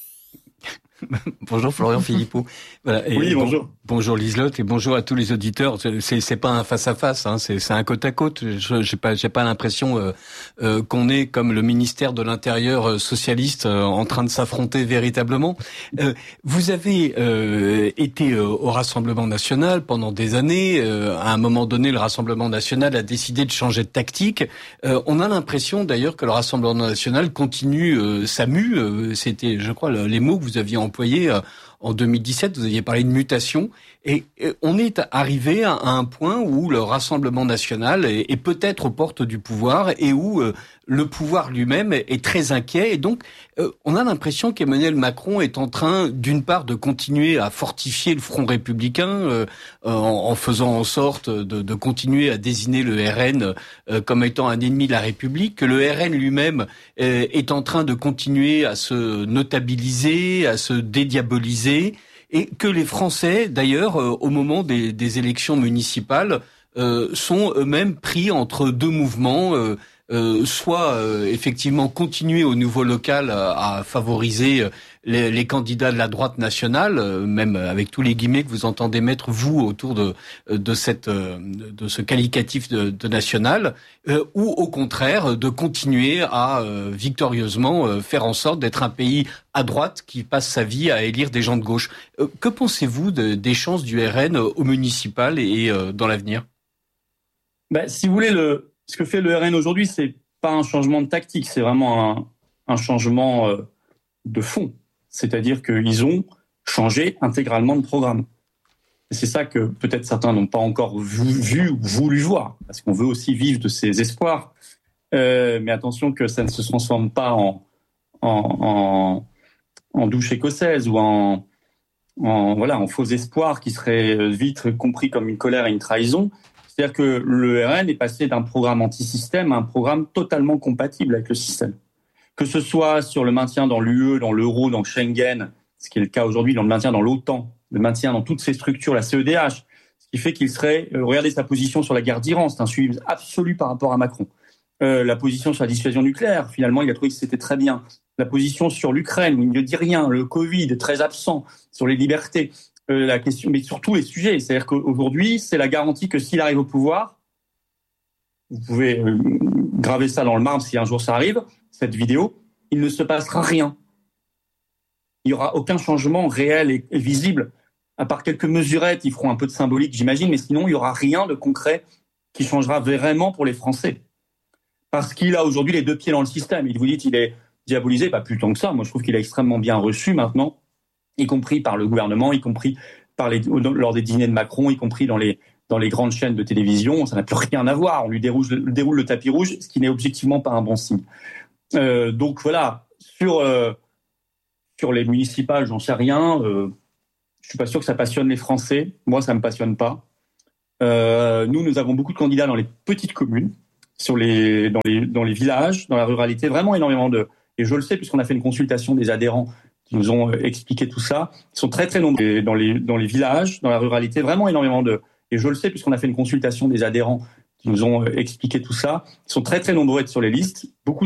Bonjour Florian Philippot. Voilà. Oui, bonjour. Bonjour Liselotte et bonjour à tous les auditeurs. C'est pas un face à face, hein, c'est un côte à côte. J'ai pas l'impression qu'on est comme le ministère de l'Intérieur socialiste en train de s'affronter véritablement. Vous avez été au Rassemblement national pendant des années. À un moment donné, le Rassemblement national a décidé de changer de tactique. On a l'impression d'ailleurs que le Rassemblement national continue sa mue. C'était, je crois, les mots que vous aviez employés. En 2017, vous aviez parlé de mutation, et on est arrivé à un point où le Rassemblement national est peut-être aux portes du pouvoir et où le pouvoir lui-même est très inquiet. Et donc, on a l'impression qu'Emmanuel Macron est en train, d'une part, de continuer à fortifier le front républicain en faisant en sorte de continuer à désigner le RN comme étant un ennemi de la République, que le RN lui-même est en train de continuer à se notabiliser, à se dédiaboliser, et que les Français, d'ailleurs, au moment des élections municipales, sont eux-mêmes pris entre deux mouvements, soit effectivement continuer au niveau local à favoriser les candidats de la droite nationale, même avec tous les guillemets que vous entendez mettre vous autour de ce qualificatif de national, ou au contraire de continuer à victorieusement faire en sorte d'être un pays à droite qui passe sa vie à élire des gens de gauche. Que pensez-vous des chances du RN au municipal et dans l'avenir ? Si vous voulez, ce que fait le RN aujourd'hui, c'est pas un changement de tactique, c'est vraiment un changement de fond. C'est-à-dire qu'ils ont changé intégralement de programme. Et c'est ça que peut-être certains n'ont pas encore vu ou voulu voir, parce qu'on veut aussi vivre de ces espoirs. Mais attention que ça ne se transforme pas en douche écossaise ou en faux espoir qui serait vite compris comme une colère et une trahison. C'est-à-dire que le RN est passé d'un programme anti-système à un programme totalement compatible avec le système. Que ce soit sur le maintien dans l'UE, dans l'euro, dans Schengen, ce qui est le cas aujourd'hui, dans le maintien dans l'OTAN, le maintien dans toutes ces structures, la CEDH, ce qui fait qu'il serait, regardez sa position sur la guerre d'Iran, c'est un suivi absolu par rapport à Macron. La position sur la dissuasion nucléaire, finalement, il a trouvé que c'était très bien. La position sur l'Ukraine, où il ne dit rien, le Covid, très absent, sur les libertés, la question, mais sur tous les sujets. C'est-à-dire qu'aujourd'hui, c'est la garantie que s'il arrive au pouvoir, vous pouvez graver ça dans le marbre si un jour ça arrive, cette vidéo, il ne se passera rien. Il n'y aura aucun changement réel et visible, à part quelques mesurettes, ils feront un peu de symbolique, j'imagine, mais sinon, il n'y aura rien de concret qui changera vraiment pour les Français. Parce qu'il a aujourd'hui les deux pieds dans le système. Il vous dit qu'il est diabolisé, pas plus tant que ça. Moi, je trouve qu'il est extrêmement bien reçu maintenant, y compris par le gouvernement, y compris lors des dîners de Macron, y compris dans les grandes chaînes de télévision. Ça n'a plus rien à voir. On lui déroule le tapis rouge, ce qui n'est objectivement pas un bon signe. Donc voilà, sur les municipales, j'en sais rien. Je suis pas sûr que ça passionne les Français. Moi, ça me passionne pas. Nous avons beaucoup de candidats dans les petites communes, dans les villages, dans la ruralité, vraiment énormément et je le sais puisqu'on a fait une consultation des adhérents qui nous ont expliqué tout ça. Ils sont très très nombreux dans les villages, dans la ruralité, vraiment énormément et je le sais puisqu'on a fait une consultation des adhérents qui nous ont expliqué tout ça. Ils sont très très nombreux à être sur les listes. Beaucoup